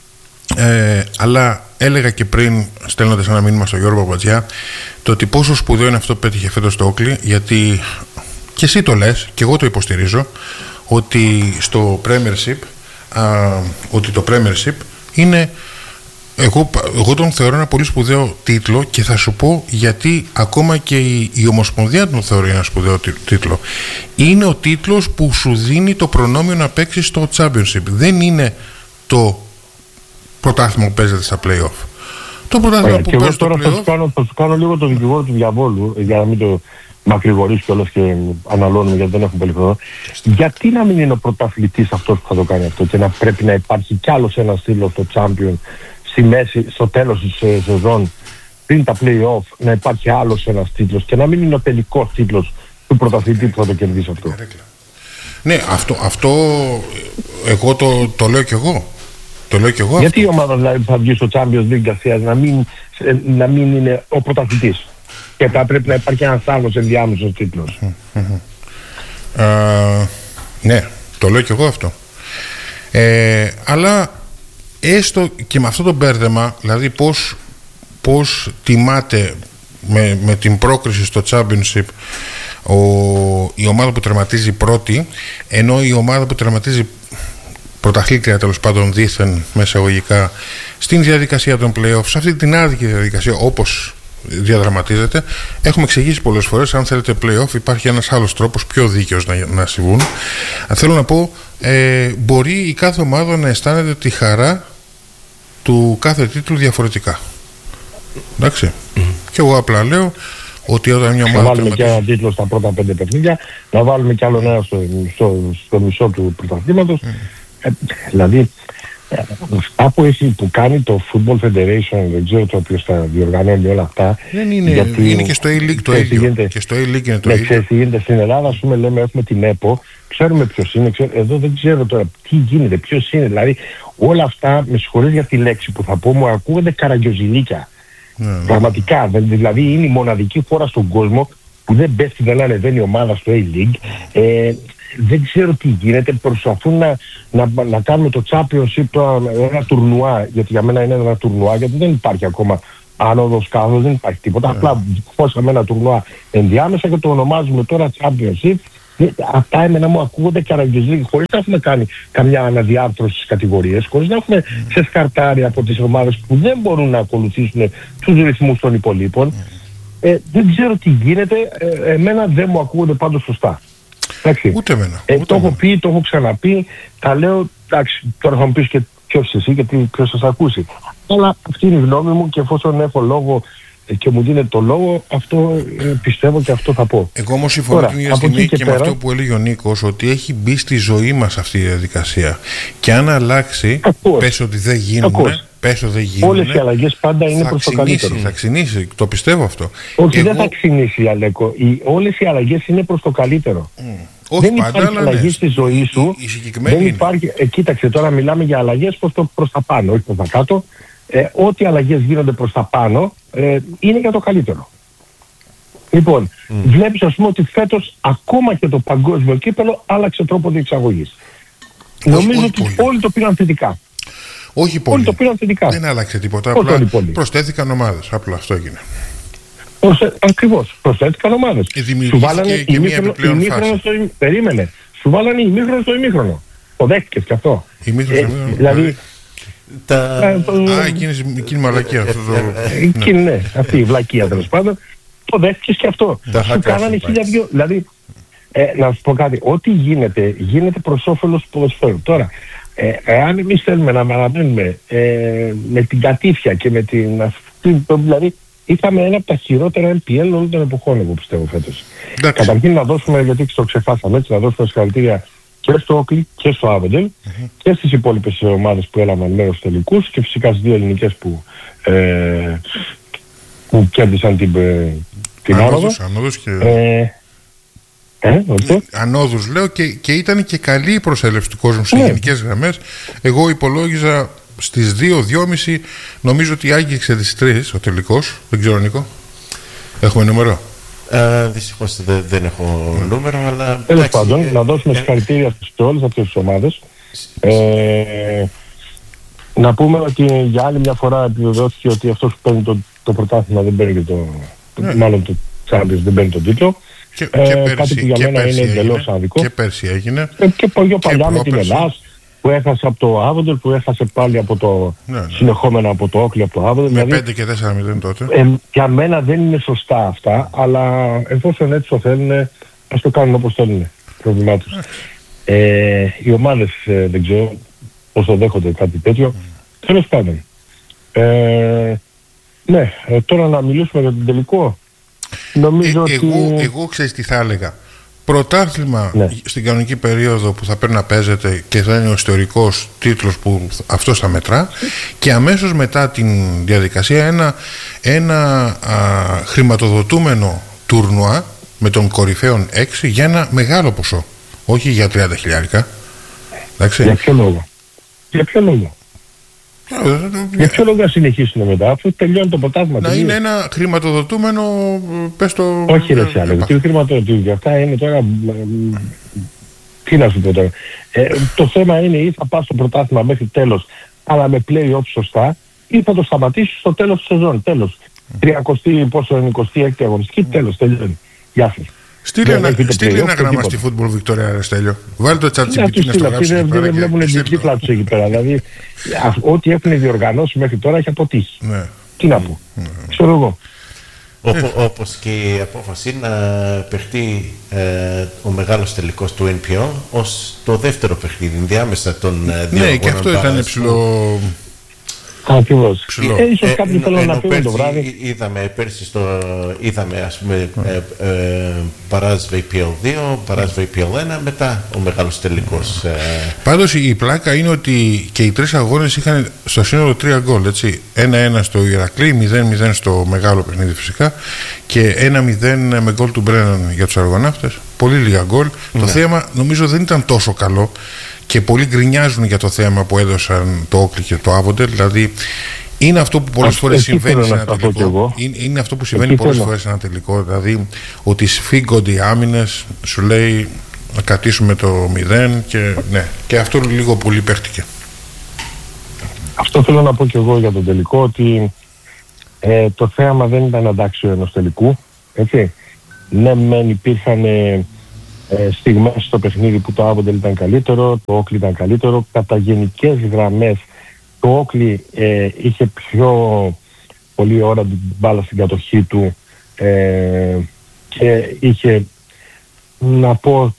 Ε, αλλά έλεγα και πριν, στέλνοντας ένα μήνυμα στον Γιώργο Μπαμπατζιά, το ότι πόσο σπουδαίο είναι αυτό που πέτυχε φέτος το Όκλι, γιατί και εσύ το λες και εγώ το υποστηρίζω, ότι στο Premiership α, ότι το Premiership είναι, εγώ, εγώ τον θεωρώ ένα πολύ σπουδαίο τίτλο, και θα σου πω γιατί ακόμα και η, η Ομοσπονδία τον θεωρεί ένα σπουδαίο τίτλο. Είναι ο τίτλος που σου δίνει το προνόμιο να παίξεις στο Championship. Δεν είναι το πρωτάθλημα που παίζεται στα play-off. Το πρωτάθλημα που παίζεται στα play-off. Θα σου κάνω, θα σου κάνω λίγο το δικηγόρο του διαβόλου, για να μην το μακρηγορείς κιόλας και αναλώνουμε, γιατί δεν έχουμε πολύ χρόνο. Γιατί να μην είναι ο πρωταθλητής αυτός που θα το κάνει αυτό, και να πρέπει να υπάρχει κι άλλος ένας τίτλος στο Champion στη μέση, στο τέλος της ε, σεζόν, πριν τα play-off, να υπάρχει άλλος ένας τίτλος, και να μην είναι ο τελικός τίτλος του πρωταθλητή που θα το κερδίσει αυτό. Ναι, αυτό, αυτό εγώ το, το λέω κι εγώ. Το λέω και εγώ. Γιατί αυτό. η ομάδα δηλαδή, που θα βγει στο Champions League Garcia, να μην, να μην είναι ο πρωταθλητής, και θα πρέπει να υπάρχει ένας άλλος ενδιάμεσος τίτλος. Α, ναι, το λέω και εγώ αυτό. Ε, αλλά έστω και με αυτό το μπέρδεμα, δηλαδή πώς, πώς τιμάται με, με την πρόκριση στο Championship ο, η ομάδα που τερματίζει πρώτη, ενώ η ομάδα που τερματίζει πρωταθλήτρια, τέλος πάντων δήθεν μέσα εγωγικά, στην διαδικασία των play-off, σε αυτή την άδικη διαδικασία όπως διαδραματίζεται, έχουμε εξηγήσει πολλές φορές. Αν θέλετε play-off, υπάρχει ένας άλλος τρόπος πιο δίκαιος να, να συμβούν. Θέλω να πω, ε, μπορεί η κάθε ομάδα να αισθάνεται τη χαρά του κάθε τίτλου διαφορετικά. Εντάξει. Mm. Και εγώ απλά λέω ότι όταν μια ομάδα. Να βάλουμε και ένα τίτλο στα πρώτα πέντε παιχνίδια, να βάλουμε κι άλλο ένα στο, στο, στο μισό του πρωταθλήματος. Mm. Ε, δηλαδή, αυτά που, έχει, που κάνει το Football Federation, δεν ξέρω το οποίο θα διοργανώνει όλα αυτά. Δεν είναι, γιατί είναι και στο A-League το ίδιο. Γίνεται, και στο A-League είναι το ναι, ίδιο. Ξέρεις τι γίνεται στην Ελλάδα, ας πούμε, λέμε έχουμε την ΕΠΟ, ξέρουμε ποιος είναι, ξέρω, εδώ δεν ξέρω τώρα τι γίνεται, ποιος είναι. Δηλαδή, όλα αυτά, με συγχωρείς για τη λέξη που θα πω, μου ακούγονται καραγκιοζηλίκια. Ναι. Πραγματικά, δηλαδή είναι η μοναδική φορά στον κόσμο που δεν πέφτει, δεν ανεβαίνει η ομάδα στο A-League. Ε, δεν ξέρω τι γίνεται, προσπαθούν να, να, να κάνουμε το Championship το, ένα τουρνουά, γιατί για μένα είναι ένα τουρνουά, γιατί δεν υπάρχει ακόμα άνοδος, κάθοδος, δεν υπάρχει τίποτα. Yeah. Απλά χώσαμε ένα τουρνουά ενδιάμεσα και το ονομάζουμε τώρα Championship, Αυτά εμένα μου ακούγονται καραγκιόζηλοι, χωρίς να έχουμε κάνει καμιά αναδιάρθρωση στις κατηγορίες, χωρίς να έχουμε σε σκαρτάρει από τις ομάδες που δεν μπορούν να ακολουθήσουν τους ρυθμούς των υπολείπων. Ε, δεν ξέρω τι γίνεται, ε, εμένα δεν μου ακούγονται πάντως σωστά. Εντάξει. Ούτε εμένα. Ε, ούτε το εμένα. έχω πει, το έχω ξαναπεί, τα λέω, εντάξει, τώρα θα μου πεις και ποιος εσύ και ποιος θα σας ακούσει. Αλλά αυτή είναι η γνώμη μου και εφόσον έχω λόγο και μου δίνεται το λόγο, αυτό ε, πιστεύω και αυτό θα πω. Εγώ όμως συμφωνώ Τώρα, την ίδια από στιγμή εκεί και, και με πέρα, αυτό που έλεγε ο Νίκος, ότι έχει μπει στη ζωή μας αυτή η διαδικασία. Και αν αλλάξει, Ακούω. πες ότι δεν γίνουνε, πες ότι δεν γίνουνε, όλες οι αλλαγές πάντα είναι θα προς το ξυνήσει, καλύτερο. θα ξυνήσει, το πιστεύω αυτό. Όχι, Εγώ... δεν θα ξυνήσει, Αλέκο. Οι, όλες οι αλλαγές είναι προς το καλύτερο. Mm. Όχι δεν πάντα, υπάρχει αλλά αλλαγή ναι. στη ζωή σου. Η, η συγκεκριμένη δεν είναι. υπάρχει, ε, κοίταξε, τώρα μιλάμε για αλλαγές προς, το, προς τα πάνω, όχι προς τα κάτω. Ε, ό,τι αλλαγές γίνονται προς τα πάνω ε, είναι για το καλύτερο. Λοιπόν, mm. βλέπεις ας πούμε ότι φέτος ακόμα και το παγκόσμιο κύπελλο άλλαξε τρόπο διεξαγωγής. Νομίζω όχι ότι πολύ. όλοι το πήραν θετικά. Όχι πολύ. Όλοι το πήραν θετικά. Δεν άλλαξε τίποτα. Όχι Απλά πολύ. προσθέθηκαν ομάδες. Απλά αυτό έγινε. Προσε... Ακριβώς. Προσθέθηκαν ομάδες. Ε, δημιουργήθηκε και μία επιπλέον φάση. Στο... Περίμενε. Σου βάλανε ημίχρονο στο ημίχρονο. Το δέχτηκες κι αυτό. Ημίχρονο στο Ε, ημίχρονο. δηλαδή... Τα... ε, το... Α, εκείνη η μαλακία. Αυτό το... Εκείνη, ναι, αυτή η βλακεία τέλος πάντων. Το δέχτηκες κι αυτό. Σου κάνανε χίλια δυο. Δηλαδή, ε, να σου πω κάτι. Ό,τι γίνεται, γίνεται προς όφελος του ποδοσφαίρου. Τώρα, ε, εάν εμείς θέλουμε να παραμένουμε ε, με την κατήφια και με την αυτή, δηλαδή είχαμε ένα από τα χειρότερα εμ πι ελ όλων των εποχών, εγώ πιστεύω φέτος. Καταρχήν να δώσουμε, γιατί το ξεχάσαμε έτσι, να δώσουμε συγχαρητήρια και στο Όκλι και στο Άβεντελ mm-hmm. και στις υπόλοιπες ομάδες που έλαβαν μέρος στους τελικούς και φυσικά στις δύο ελληνικές που, ε, που κέρδισαν την, την ανόδους, ανόδους και... Ε, Ε, ανόδους λέω και, και ήταν και καλή η προσέλευση του κόσμου σε ναι. γενικές γραμμές. Εγώ υπολόγιζα στις δύο δυόμισι, νομίζω ότι άγγιξε τις τρεις ο τελικός. Δεν ξέρω, Νίκο, έχουμε νούμερο? Uh, δυστυχώς δεν, δεν έχω mm. νούμερο, αλλά... Τέλος πάντων, ε, να δώσουμε ε, συγχαρητήρια σε όλες αυτές τις ομάδες. Ε, να πούμε ότι για άλλη μια φορά επιβεβαιώθηκε ότι αυτός που παίρνει το, το πρωτάθλημα δεν παίρνει το... Mm. Μάλλον το Champions δεν παίρνει τον τίτλο. Και, ε, και πέρσι, κάτι που για μένα είναι εντελώς άδικο. Και πέρσι έγινε. Ε, και πιο παλιά με την Ελλάδα που έχασε από το Άβοντελ, που έχασε πάλι από το ναι, ναι. συνεχόμενα από το Όκλι, από το Άβοντελ. Με δηλαδή, πέντε και τέσσερα μηδέν τότε. Ε, για μένα δεν είναι σωστά αυτά, αλλά εφόσον έτσι το θέλουν, ας το κάνουν όπως θέλουν. Πρόβλημά τους. Ε, οι ομάδες ε, δεν ξέρω πώς το δέχονται κάτι τέτοιο. Mm. Τέλος πάντων. Ε, ναι, ε, τώρα να μιλήσουμε για τον τελικό. Νομίζω ε, ότι... Εγώ, εγώ ξέρεις τι θα έλεγα. Πρωτάθλημα ναι. στην κανονική περίοδο που θα πρέπει να παίζεται και θα είναι ο ιστορικός τίτλος που αυτός θα μετρά, και αμέσως μετά την διαδικασία ένα, ένα α, χρηματοδοτούμενο τουρνουά με τον κορυφαίων έξι για ένα μεγάλο ποσό, όχι για τριάντα χιλιάρικα. Εντάξει. Για ποιο λόγο? Για ποιο λόγο? Για ποιο λόγο να συνεχίσουν μετά, αφού τελειώνει το πρωτάθλημα? Να είναι ένα χρηματοδοτούμενο, πες το... Όχι ρε Σιάλε, τι χρηματοδοτούμενο, αυτά είναι τώρα... Τι να σου πω τώρα. Ε, το θέμα είναι ή θα πας στο πρωτάθλημα μέχρι τέλος, αλλά με play-off σωστά, ή θα το σταματήσεις στο τέλος της σεζόν. Τέλος. Τριακοστή, πόσο είναι, εικοστή έκτη αγωνιστική, τέλος, τελειώνει. Γεια σας. Στείλε ένα, ένα γράμμα στη Football Victoria, ρε Στέλιο. Βάλει το chat τζι πι τι να στο γράψει. Δεν βλέπουν την δίπλα τους εκεί πέρα. Δηλαδή, ό,τι έχουν διοργανώσει μέχρι τώρα έχει αποτύχει. Ναι. Τι να πω. Ναι. Ξέρω εγώ. Όπως και η απόφαση να παιχτεί ε, ο μεγάλος τελικός του εν πι ο ως το δεύτερο παιχνίδι, διάμεσα των ε, δύο. Ναι, και αυτό ήταν ψηλό... Ακριβώς. Ε, ίσως κάποιοι θέλουν να φύγουν το βράδυ. Είδαμε πέρσι στο... Είδαμε ας πούμε ε, ε, Παράζ βι πι ελ δύο, Παράζ βι πι ελ ένα, μετά ο μεγάλος τελικός. Ε. Πάντως η πλάκα είναι ότι και οι τρεις αγώνες είχαν στο σύνολο τρία γκολ, έτσι. ένα ένα στο Ηρακλή, μηδέν μηδέν στο μεγάλο παιχνίδι φυσικά και ένα μηδέν με γκολ του Μπρέναν για τους αργοναύτες. Πολύ λίγα γκολ. Ναι. Το θέμα νομίζω δεν ήταν τόσο καλό. Και πολλοί γκρινιάζουν για το θέμα που έδωσαν το Όκλι και το Άβοντελ. Δηλαδή είναι αυτό που πολλές φορές συμβαίνει σε ένα τελικό. Είναι, είναι αυτό που συμβαίνει πολλές φορές σε ένα τελικό. Δηλαδή ότι σφίγγονται οι άμυνες, σου λέει να κρατήσουμε το μηδέν και, ναι, και αυτό λίγο πολύ παίχτηκε. Αυτό θέλω να πω και εγώ για τον τελικό, ότι ε, το θέαμα δεν ήταν αντάξιο ενός τελικού. Έτσι. Ναι, μεν υπήρχαν... Ε, ε, στιγμές στο παιχνίδι που το Avondale ήταν καλύτερο, το Oakley ήταν καλύτερο. Κατά γενικές γραμμές το Oakley ε, είχε πιο πολύ ώρα την μπάλα στην κατοχή του ε, και είχε, να πω,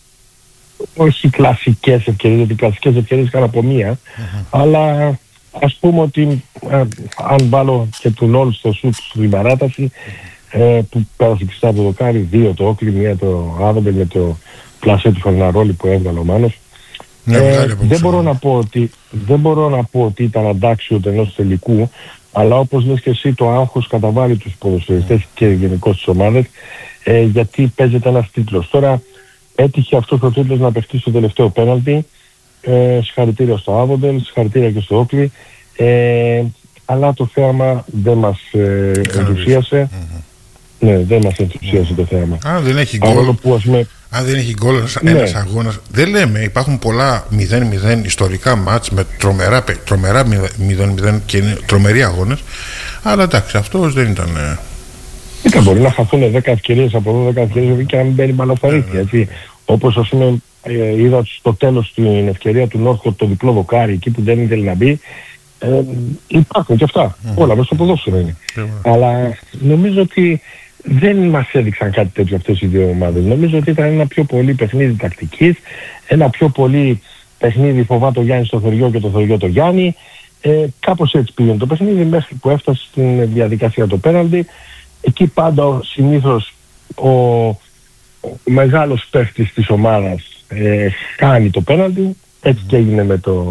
όχι κλασικές ευκαιρίες, γιατί κλασικές ευκαιρίες είχαν από μία, mm-hmm. αλλά ας πούμε ότι ε, αν βάλω και του Νόλ στο σουτ στην παράταση, ε, που πέρασε πιστά από το δοκάρι, δύο το Oakley, μία το Avondale με το πλασέ του Φερναρόλη που έβγαλε ο Μάνος. Ναι, ε, δεν, μπορώ να πω ότι, δεν μπορώ να πω ότι ήταν αντάξιο ενός τελικού, αλλά όπως λες και εσύ, το άγχος καταβάλει τους ποδοσφαιριστές mm. και γενικώς τις ομάδες, ε, γιατί παίζεται ένας τίτλος. Τώρα έτυχε αυτός ο τίτλος να παιχτεί στο τελευταίο πέναλτι. Ε, συγχαρητήρια στο Avondale, συγχαρητήρια και στο Oakley, ε, αλλά το θέαμα δεν μας ε, ενθουσίασε. Mm-hmm. Ναι, δεν μας ενθουσίασε mm. το θέαμα. Αν δεν έχει γκολ, πούμε... αν δεν έχει γκολ ένας ναι. αγώνας, δεν λέμε, υπάρχουν πολλά μηδέν μηδέν ιστορικά μάτς με τρομερά, τρομερά μηδέν μηδέν και τρομεροί αγώνες, αλλά εντάξει, αυτός δεν ήταν... Ε... Ήταν, μπορεί να χαθούν δέκα ευκαιρίες από εδώ, δέκα ευκαιρίες και να μην μπαίνει μπαλοφαρίκη, ναι, ναι. έτσι. Όπως ας πούμε ε, είδα στο τέλος την ευκαιρία του Νόρκοτ το διπλό δοκάρι εκεί που δεν ήθελε να μπει. Ε, υπάρχουν και αυτά. Mm. Όλα μέσα στο ποδόσφαιρο είναι. Mm. Αλλά νομίζω ότι δεν μας έδειξαν κάτι τέτοιο αυτές οι δύο ομάδες. Νομίζω ότι ήταν ένα πιο πολύ παιχνίδι τακτικής, ένα πιο πολύ παιχνίδι φοβάται ο Γιάννης το Θεριό και το Θεριό το Γιάννη. Ε, κάπως έτσι πήγαινε το παιχνίδι μέχρι που έφτασε στην διαδικασία το πέναλτι. Εκεί πάντα συνήθως ο, ο μεγάλος παίχτης της ομάδας ε, κάνει το πέναλτι. Έτσι και έγινε με το,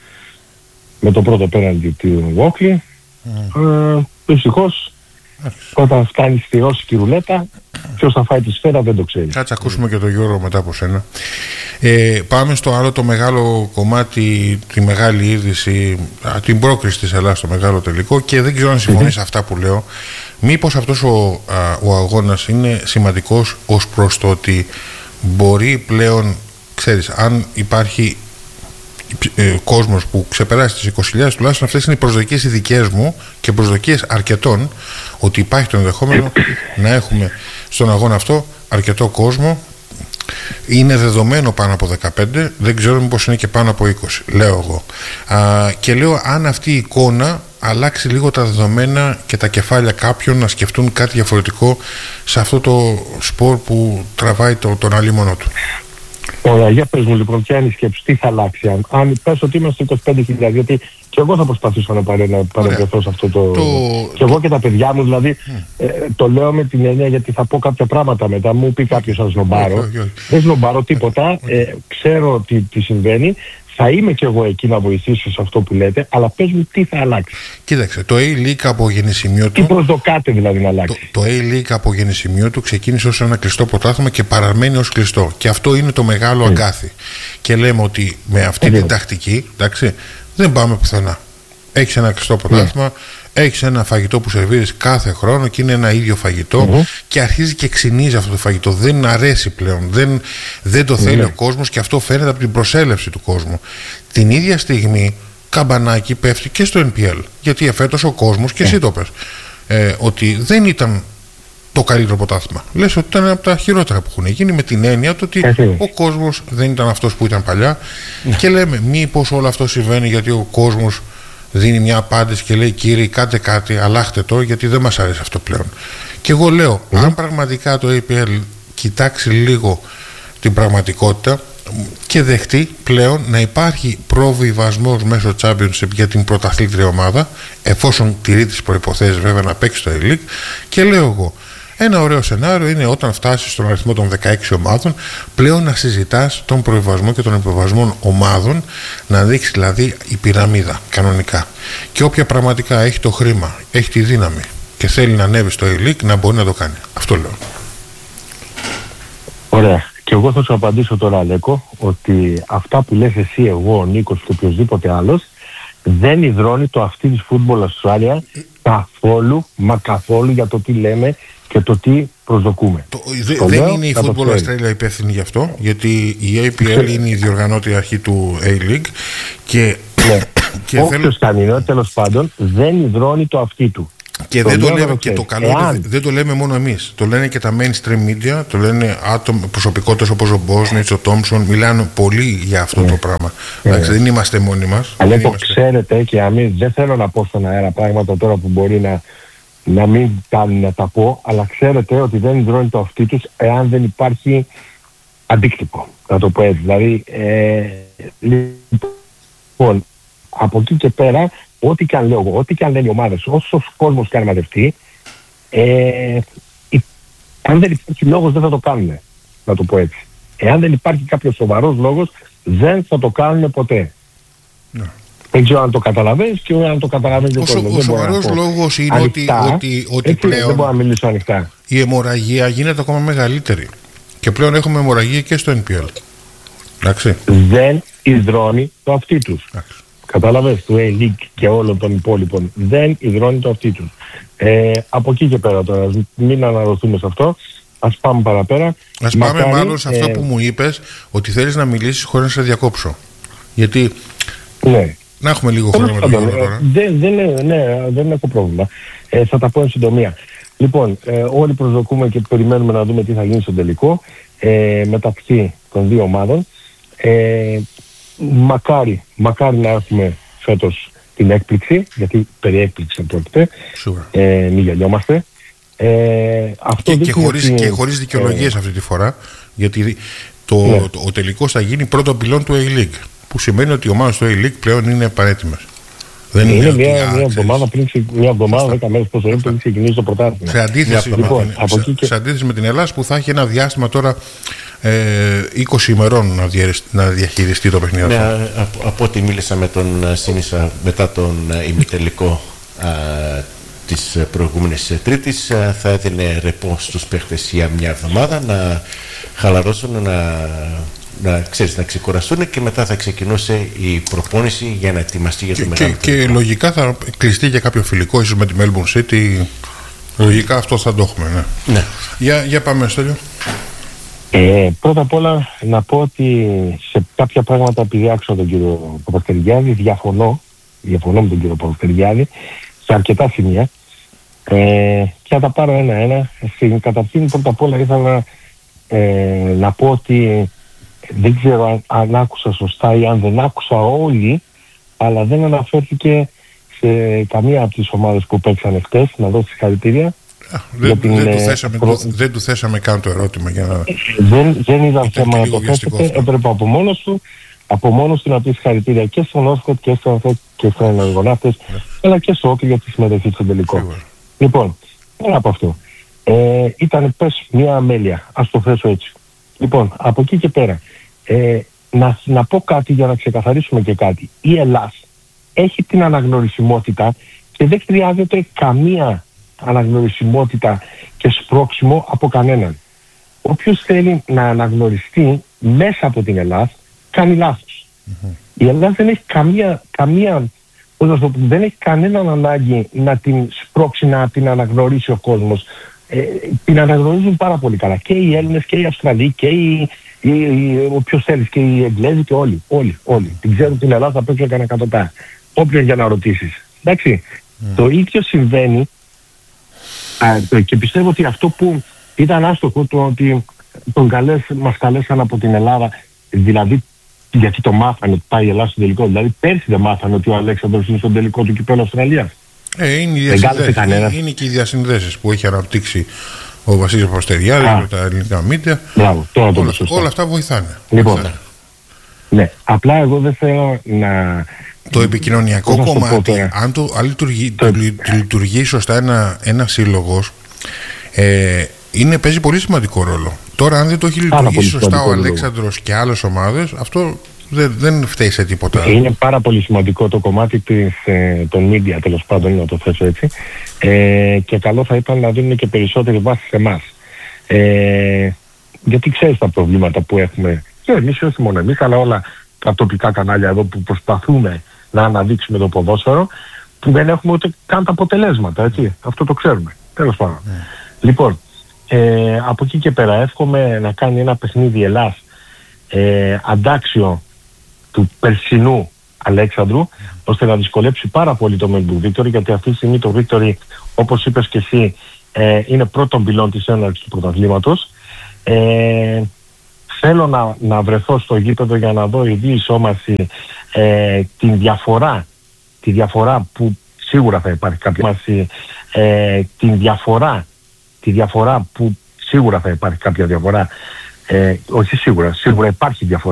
με το πρώτο πέναλτι του Oakley. Mm. Ε, δυστυχώς όταν φτάνει στη ρώσικη ρουλέτα, ποιος θα φάει τη σφαίρα δεν το ξέρει. Κάτσε ακούσουμε και τον Γιώργο μετά από σένα. Ε, πάμε στο άλλο το μεγάλο κομμάτι, τη μεγάλη είδηση, την πρόκριση της Ελλάδας στο μεγάλο τελικό, και δεν ξέρω αν συμφωνείς mm-hmm. αυτά που λέω. Μήπως αυτός ο, α, ο αγώνας είναι σημαντικός ως προς το ότι μπορεί πλέον, ξέρεις, αν υπάρχει ε, κόσμος που ξεπεράσει τις είκοσι χιλιάδες, τουλάχιστον αυτές είναι οι προσδοκίες οι δικές μου και προσδοκίες αρκετών, ότι υπάρχει το ενδεχόμενο να έχουμε στον αγώνα αυτό αρκετό κόσμο. Είναι δεδομένο πάνω από δεκαπέντε, δεν ξέρω μήπως είναι και πάνω από είκοσι, λέω εγώ. Α, και λέω αν αυτή η εικόνα αλλάξει λίγο τα δεδομένα και τα κεφάλια κάποιων να σκεφτούν κάτι διαφορετικό σε αυτό το σπορ που τραβάει το, τον αλίμονο του. Ωραία, για πες μου λοιπόν, ποια είναι η σκέψη, τι θα αλλάξει, αν, αν πες ότι είμαστε είκοσι πέντε χιλιάδες, γιατί και εγώ θα προσπαθήσω να παρευρεθώ σε αυτό το... το... Και εγώ και τα παιδιά μου, δηλαδή, mm. ε, το λέω με την έννοια γιατί θα πω κάποια πράγματα μετά, μου πει κάποιος σαν σνομπάρω. Okay, okay, okay. Δεν σνομπάρω τίποτα, okay. ε, ξέρω τι, τι συμβαίνει. Θα είμαι κι εγώ εκεί να βοηθήσω σε αυτό που λέτε, αλλά πες μου τι θα αλλάξει. Κοίταξε, το A-League από γεννησιμείο του. Τι προσδοκάτε δηλαδή να αλλάξει. Το, το A-League από γεννησιμείο του ξεκίνησε ως ένα κλειστό πρωτάθλημα και παραμένει ως κλειστό. Και αυτό είναι το μεγάλο mm. αγκάθι. Και λέμε ότι με αυτή mm. την τακτική, εντάξει, δεν πάμε πουθενά. Έχεις ένα κλειστό πρωτάθλημα, mm. έχεις ένα φαγητό που σερβίρεις κάθε χρόνο και είναι ένα ίδιο φαγητό mm-hmm. και αρχίζει και ξυνίζει αυτό το φαγητό. Δεν αρέσει πλέον, δεν, δεν το θέλει mm-hmm. ο κόσμος, και αυτό φαίνεται από την προσέλευση του κόσμου. Την ίδια στιγμή καμπανάκι πέφτει και στο εν πι ελ, γιατί εφέτος ο κόσμος, και εσύ το πες, ε, ότι δεν ήταν το καλύτερο πρωτάθλημα. Λες ότι ήταν από τα χειρότερα που έχουν γίνει, με την έννοια του ότι mm-hmm. ο κόσμος δεν ήταν αυτός που ήταν παλιά mm-hmm. και λέμε μήπως όλο αυτό συμβαίνει γιατί ο κόσμος δίνει μια απάντηση και λέει κύριοι κάντε κάτι, αλλάχτε το, γιατί δεν μας αρέσει αυτό πλέον. Και εγώ λέω mm. αν πραγματικά το έι πι ελ κοιτάξει λίγο την πραγματικότητα και δεχτεί πλέον να υπάρχει προβιβασμός μέσω Championship για την πρωταθλήτρια ομάδα, εφόσον τηρεί τις προϋποθέσεις βέβαια να παίξει στο A-League, και λέω εγώ ένα ωραίο σενάριο είναι όταν φτάσεις στον αριθμό των δεκαέξι ομάδων πλέον να συζητάς τον προβιβασμό και τον υποβιβασμό ομάδων, να δείξει δηλαδή η πυραμίδα κανονικά, και όποια πραγματικά έχει το χρήμα, έχει τη δύναμη και θέλει να ανέβει στο A-League να μπορεί να το κάνει. Αυτό λέω. Ωραία. Και εγώ θα σου απαντήσω τώρα, Αλέκο, ότι αυτά που λες εσύ, εγώ, ο Νίκος και οποιοδήποτε άλλος δεν υδρώνει το αυτή της Football Australia καθόλου, μα καθόλου, για το τι λέμε και το τι προσδοκούμε. Το, δε, το δεν λέω, είναι η Football Australia υπεύθυνη γι' αυτό, γιατί η έι πι ελ είναι η διοργανώτρια αρχή του A-League και, ναι. και όποιος θέλω... κάνει, τέλος πάντων δεν υδρώνει το αυτή του. Και, το δεν, το λέμε, το και το καλό Εάν... δεν το λέμε μόνο εμείς. Το λένε και τα mainstream media, το λένε άτομα, προσωπικότητες όπως ο Μπόσνιτς, ο Τόμψον, μιλάνε πολύ για αυτό yeah. το πράγμα. Yeah. Εντάξει, δεν είμαστε μόνοι μας. Αλλά το είμαστε... ξέρετε και αμείς, δεν θέλω να πω στον αέρα πράγματα τώρα που μπορεί να, να μην κάνουν να τα πω, αλλά ξέρετε ότι δεν υδρώνει το αυτί τους εάν δεν υπάρχει αντίκτυπο, να το πω έτσι. Δηλαδή, ε, λοιπόν, από εκεί και πέρα, ό,τι και αν λέω εγώ, ό,τι και αν λένε οι ομάδες, όσο κόσμος και αν μαζευτεί, ε, αν δεν υπάρχει λόγος δεν θα το κάνουν, να το πω έτσι. Εάν δεν υπάρχει κάποιος σοβαρός λόγος, δεν θα το κάνουν ποτέ. Ναι. Δεν ξέρω αν το καταλαβαίνεις και αν το καταλαβαίνεις ο κόσμος. Ο σοβαρός λόγος είναι ανοιχτά, ότι, ότι, ότι έτσι, πλέον δεν μπορώ να μιλήσω ανοιχτά. Η αιμορραγία γίνεται ακόμα μεγαλύτερη. Και πλέον έχουμε αιμορραγία και στο εν πι ελ. Εντάξει. Δεν υδρώνει το αυτί τους. Εντάξει. Κατάλαβες, του A-League και όλων των υπόλοιπων. Δεν υδρώνει το αυτί τους. Ε, από εκεί και πέρα τώρα, μην αναρωθούμε σε αυτό. Ας πάμε παραπέρα. Ας Μακάρι, πάμε μάλλον σε αυτό ε... που μου είπες, ότι θέλεις να μιλήσεις χωρίς να σε διακόψω. Γιατί ναι. να έχουμε λίγο χρόνο με το χρόνο τώρα. Δεν, δεν, ναι, δεν έχω πρόβλημα. Ε, θα τα πω εν συντομία. Λοιπόν, ε, όλοι προσδοκούμε και περιμένουμε να δούμε τι θα γίνει στο τελικό ε, μεταξύ των δύο ομάδων. Ε, μακάρι, μακάρι να έχουμε φέτος την έκπληξη, γιατί περί έκπληξη πρόκειται. Ε, μην γελιόμαστε. Ε, αυτό και, και, χωρίς, ότι... και χωρίς δικαιολογίες ε, αυτή τη φορά, γιατί το, ναι. το, ο τελικός θα γίνει πρώτο πυλόν του A-League, που σημαίνει ότι οι ομάδες του A-League πλέον είναι παρέτοιμες. Δεν είναι, είναι μια, μια εβδομάδα πριν, μια εβδομάδα, δέκα μέρες πόσο είναι πριν ξεκινήσει το πρωτάθλημα. Σε αντίθεση, λοιπόν, με, την, και... σε αντίθεση με την Ελλάδα που θα έχει ένα διάστημα τώρα ε, είκοσι ημερών να, διαριστεί, να διαχειριστεί το παιχνίδι. Ναι, από, από ό,τι μίλησα με τον Σίνησα μετά τον ημιτελικό της προηγούμενης Τρίτης, θα έδινε ρεπό στους παίχτες για μια εβδομάδα να χαλαρώσουν, να, να, ξέρεις, να ξεκουραστούν και μετά θα ξεκινούσε η προπόνηση για να ετοιμαστεί για το μεγάλο. Και, και λογικά θα κλειστεί για κάποιο φιλικό, ίσως με τη Melbourne City. Λογικά αυτό θα το έχουμε. Ναι. Ναι. Για, για πάμε, Στέλιο. Ε, πρώτα απ' όλα να πω ότι σε κάποια πράγματα, επειδή άκουσα τον κύριο Παπαστεριάδη, διαφωνώ, διαφωνώ με τον κύριο Παπαστεριάδη σε αρκετά σημεία ε, και θα τα πάρω ένα-ένα. Καταρχήν, πρώτα απ' όλα ήθελα ε, να πω ότι δεν ξέρω αν, αν άκουσα σωστά ή αν δεν άκουσα όλοι, αλλά δεν αναφέρθηκε σε καμία από τις ομάδες που παίξανε χτες, να δώσει συγχαρητήρια. Δεν, την, δεν, του θέσαμε, προ... δεν του θέσαμε καν το ερώτημα για να... Δεν, δεν είδα θέμα να το θέσετε, έπρεπε από μόνος του από μόνος του να πει συγχαρητήρια και στον Όσκοτ και στον Αθέτ και στον Ενεργοναύτες, yeah. αλλά και στο Όκλι για τη συμμετοχή στο τελικό. Sure. Λοιπόν, πέρα από αυτό, ε, ήταν πες μια αμέλεια, ας το θέσω έτσι. Λοιπόν, από εκεί και πέρα, ε, να, να πω κάτι για να ξεκαθαρίσουμε και κάτι. Η Ελλάδα έχει την αναγνωρισιμότητα και δεν χρειάζεται καμία αναγνωρισιμότητα και σπρώξιμο από κανέναν. Όποιος θέλει να αναγνωριστεί μέσα από την Ελλάδα κάνει λάθος. Mm-hmm. Η Ελλάδα δεν έχει καμία, καμία δεν έχει κανέναν ανάγκη να την σπρώξει, να την αναγνωρίσει ο κόσμος. Ε, την αναγνωρίζουν πάρα πολύ καλά και οι Έλληνες και οι Αυστραλοί και οι, οι, οι, όποιος θέλεις, και οι Εγγλέζοι και όλοι, όλοι, όλοι. Την ξέρουν την Ελλάδα απ' έξω κανένα εκατοτά. Όποιον για να ρωτήσεις. Εντάξει. Mm. Το ίδιο συμβαίνει α, και πιστεύω ότι αυτό που ήταν άστοχο, το ότι τον καλές, μας καλέσαν από την Ελλάδα, δηλαδή γιατί το μάθανε ότι πάει η Ελλάδα στο τελικό. Δηλαδή πέρσι δεν μάθανε ότι ο Αλέξανδρος είναι στον τελικό του κυπέλλου Αυστραλίας. Ε, είναι, οι είναι, είναι και οι διασυνδέσεις που έχει αναπτύξει ο Βασίλης Παπαστεριάδης με τα ελληνικά μίντια. Μπράβο, τώρα το όλα, όλα αυτά βοηθάνε. Λοιπόν, βοηθάνε. Ναι, απλά εγώ δεν θέλω να... Το επικοινωνιακό κομμάτι, αν, το, αν λειτουργεί, το... το, λειτουργεί σωστά ένα, ένα σύλλογος, ε, είναι, παίζει πολύ σημαντικό ρόλο. Τώρα, αν δεν το έχει λειτουργήσει σωστά ο Αλέξανδρος και άλλες ομάδες, αυτό δεν, δεν φταίει σε τίποτα. Είναι πάρα πολύ σημαντικό το κομμάτι της, ε, των media, τέλος πάντων, να το θέσω έτσι. Ε, και καλό θα ήταν να δίνουν και περισσότερη βάση σε εμάς. Ε, γιατί ξέρεις τα προβλήματα που έχουμε, και εμείς, όχι μόνο εμείς, αλλά όλα τα τοπικά κανάλια εδώ που προσπαθούμε να αναδείξουμε το ποδόσφαιρο, που δεν έχουμε ούτε καν τα αποτελέσματα, έτσι. Αυτό το ξέρουμε. Τέλος πάντων. Mm. Λοιπόν, ε, από εκεί και πέρα εύχομαι να κάνει ένα παιχνίδι Ελλάς ε, αντάξιο του περσινού Αλέξανδρου, mm. ώστε να δυσκολέψει πάρα πολύ το Melbourne Victory, γιατί αυτή τη στιγμή το Victory όπως είπες και εσύ, ε, είναι πρώτον πυλών της έναρξης του πρωταθλήματος. Ε, θέλω να, να βρεθώ στο γήπεδο για να δω η διεισόμαση, ε, την διαφορά, τη διαφορά που σίγουρα θα υπάρχει κάποια ε, την διαφορά, τη διαφορά που σίγουρα θα υπάρχει κάποια διαφορά, ε, όχι σίγουρα, σίγουρα υπάρχει διαφορά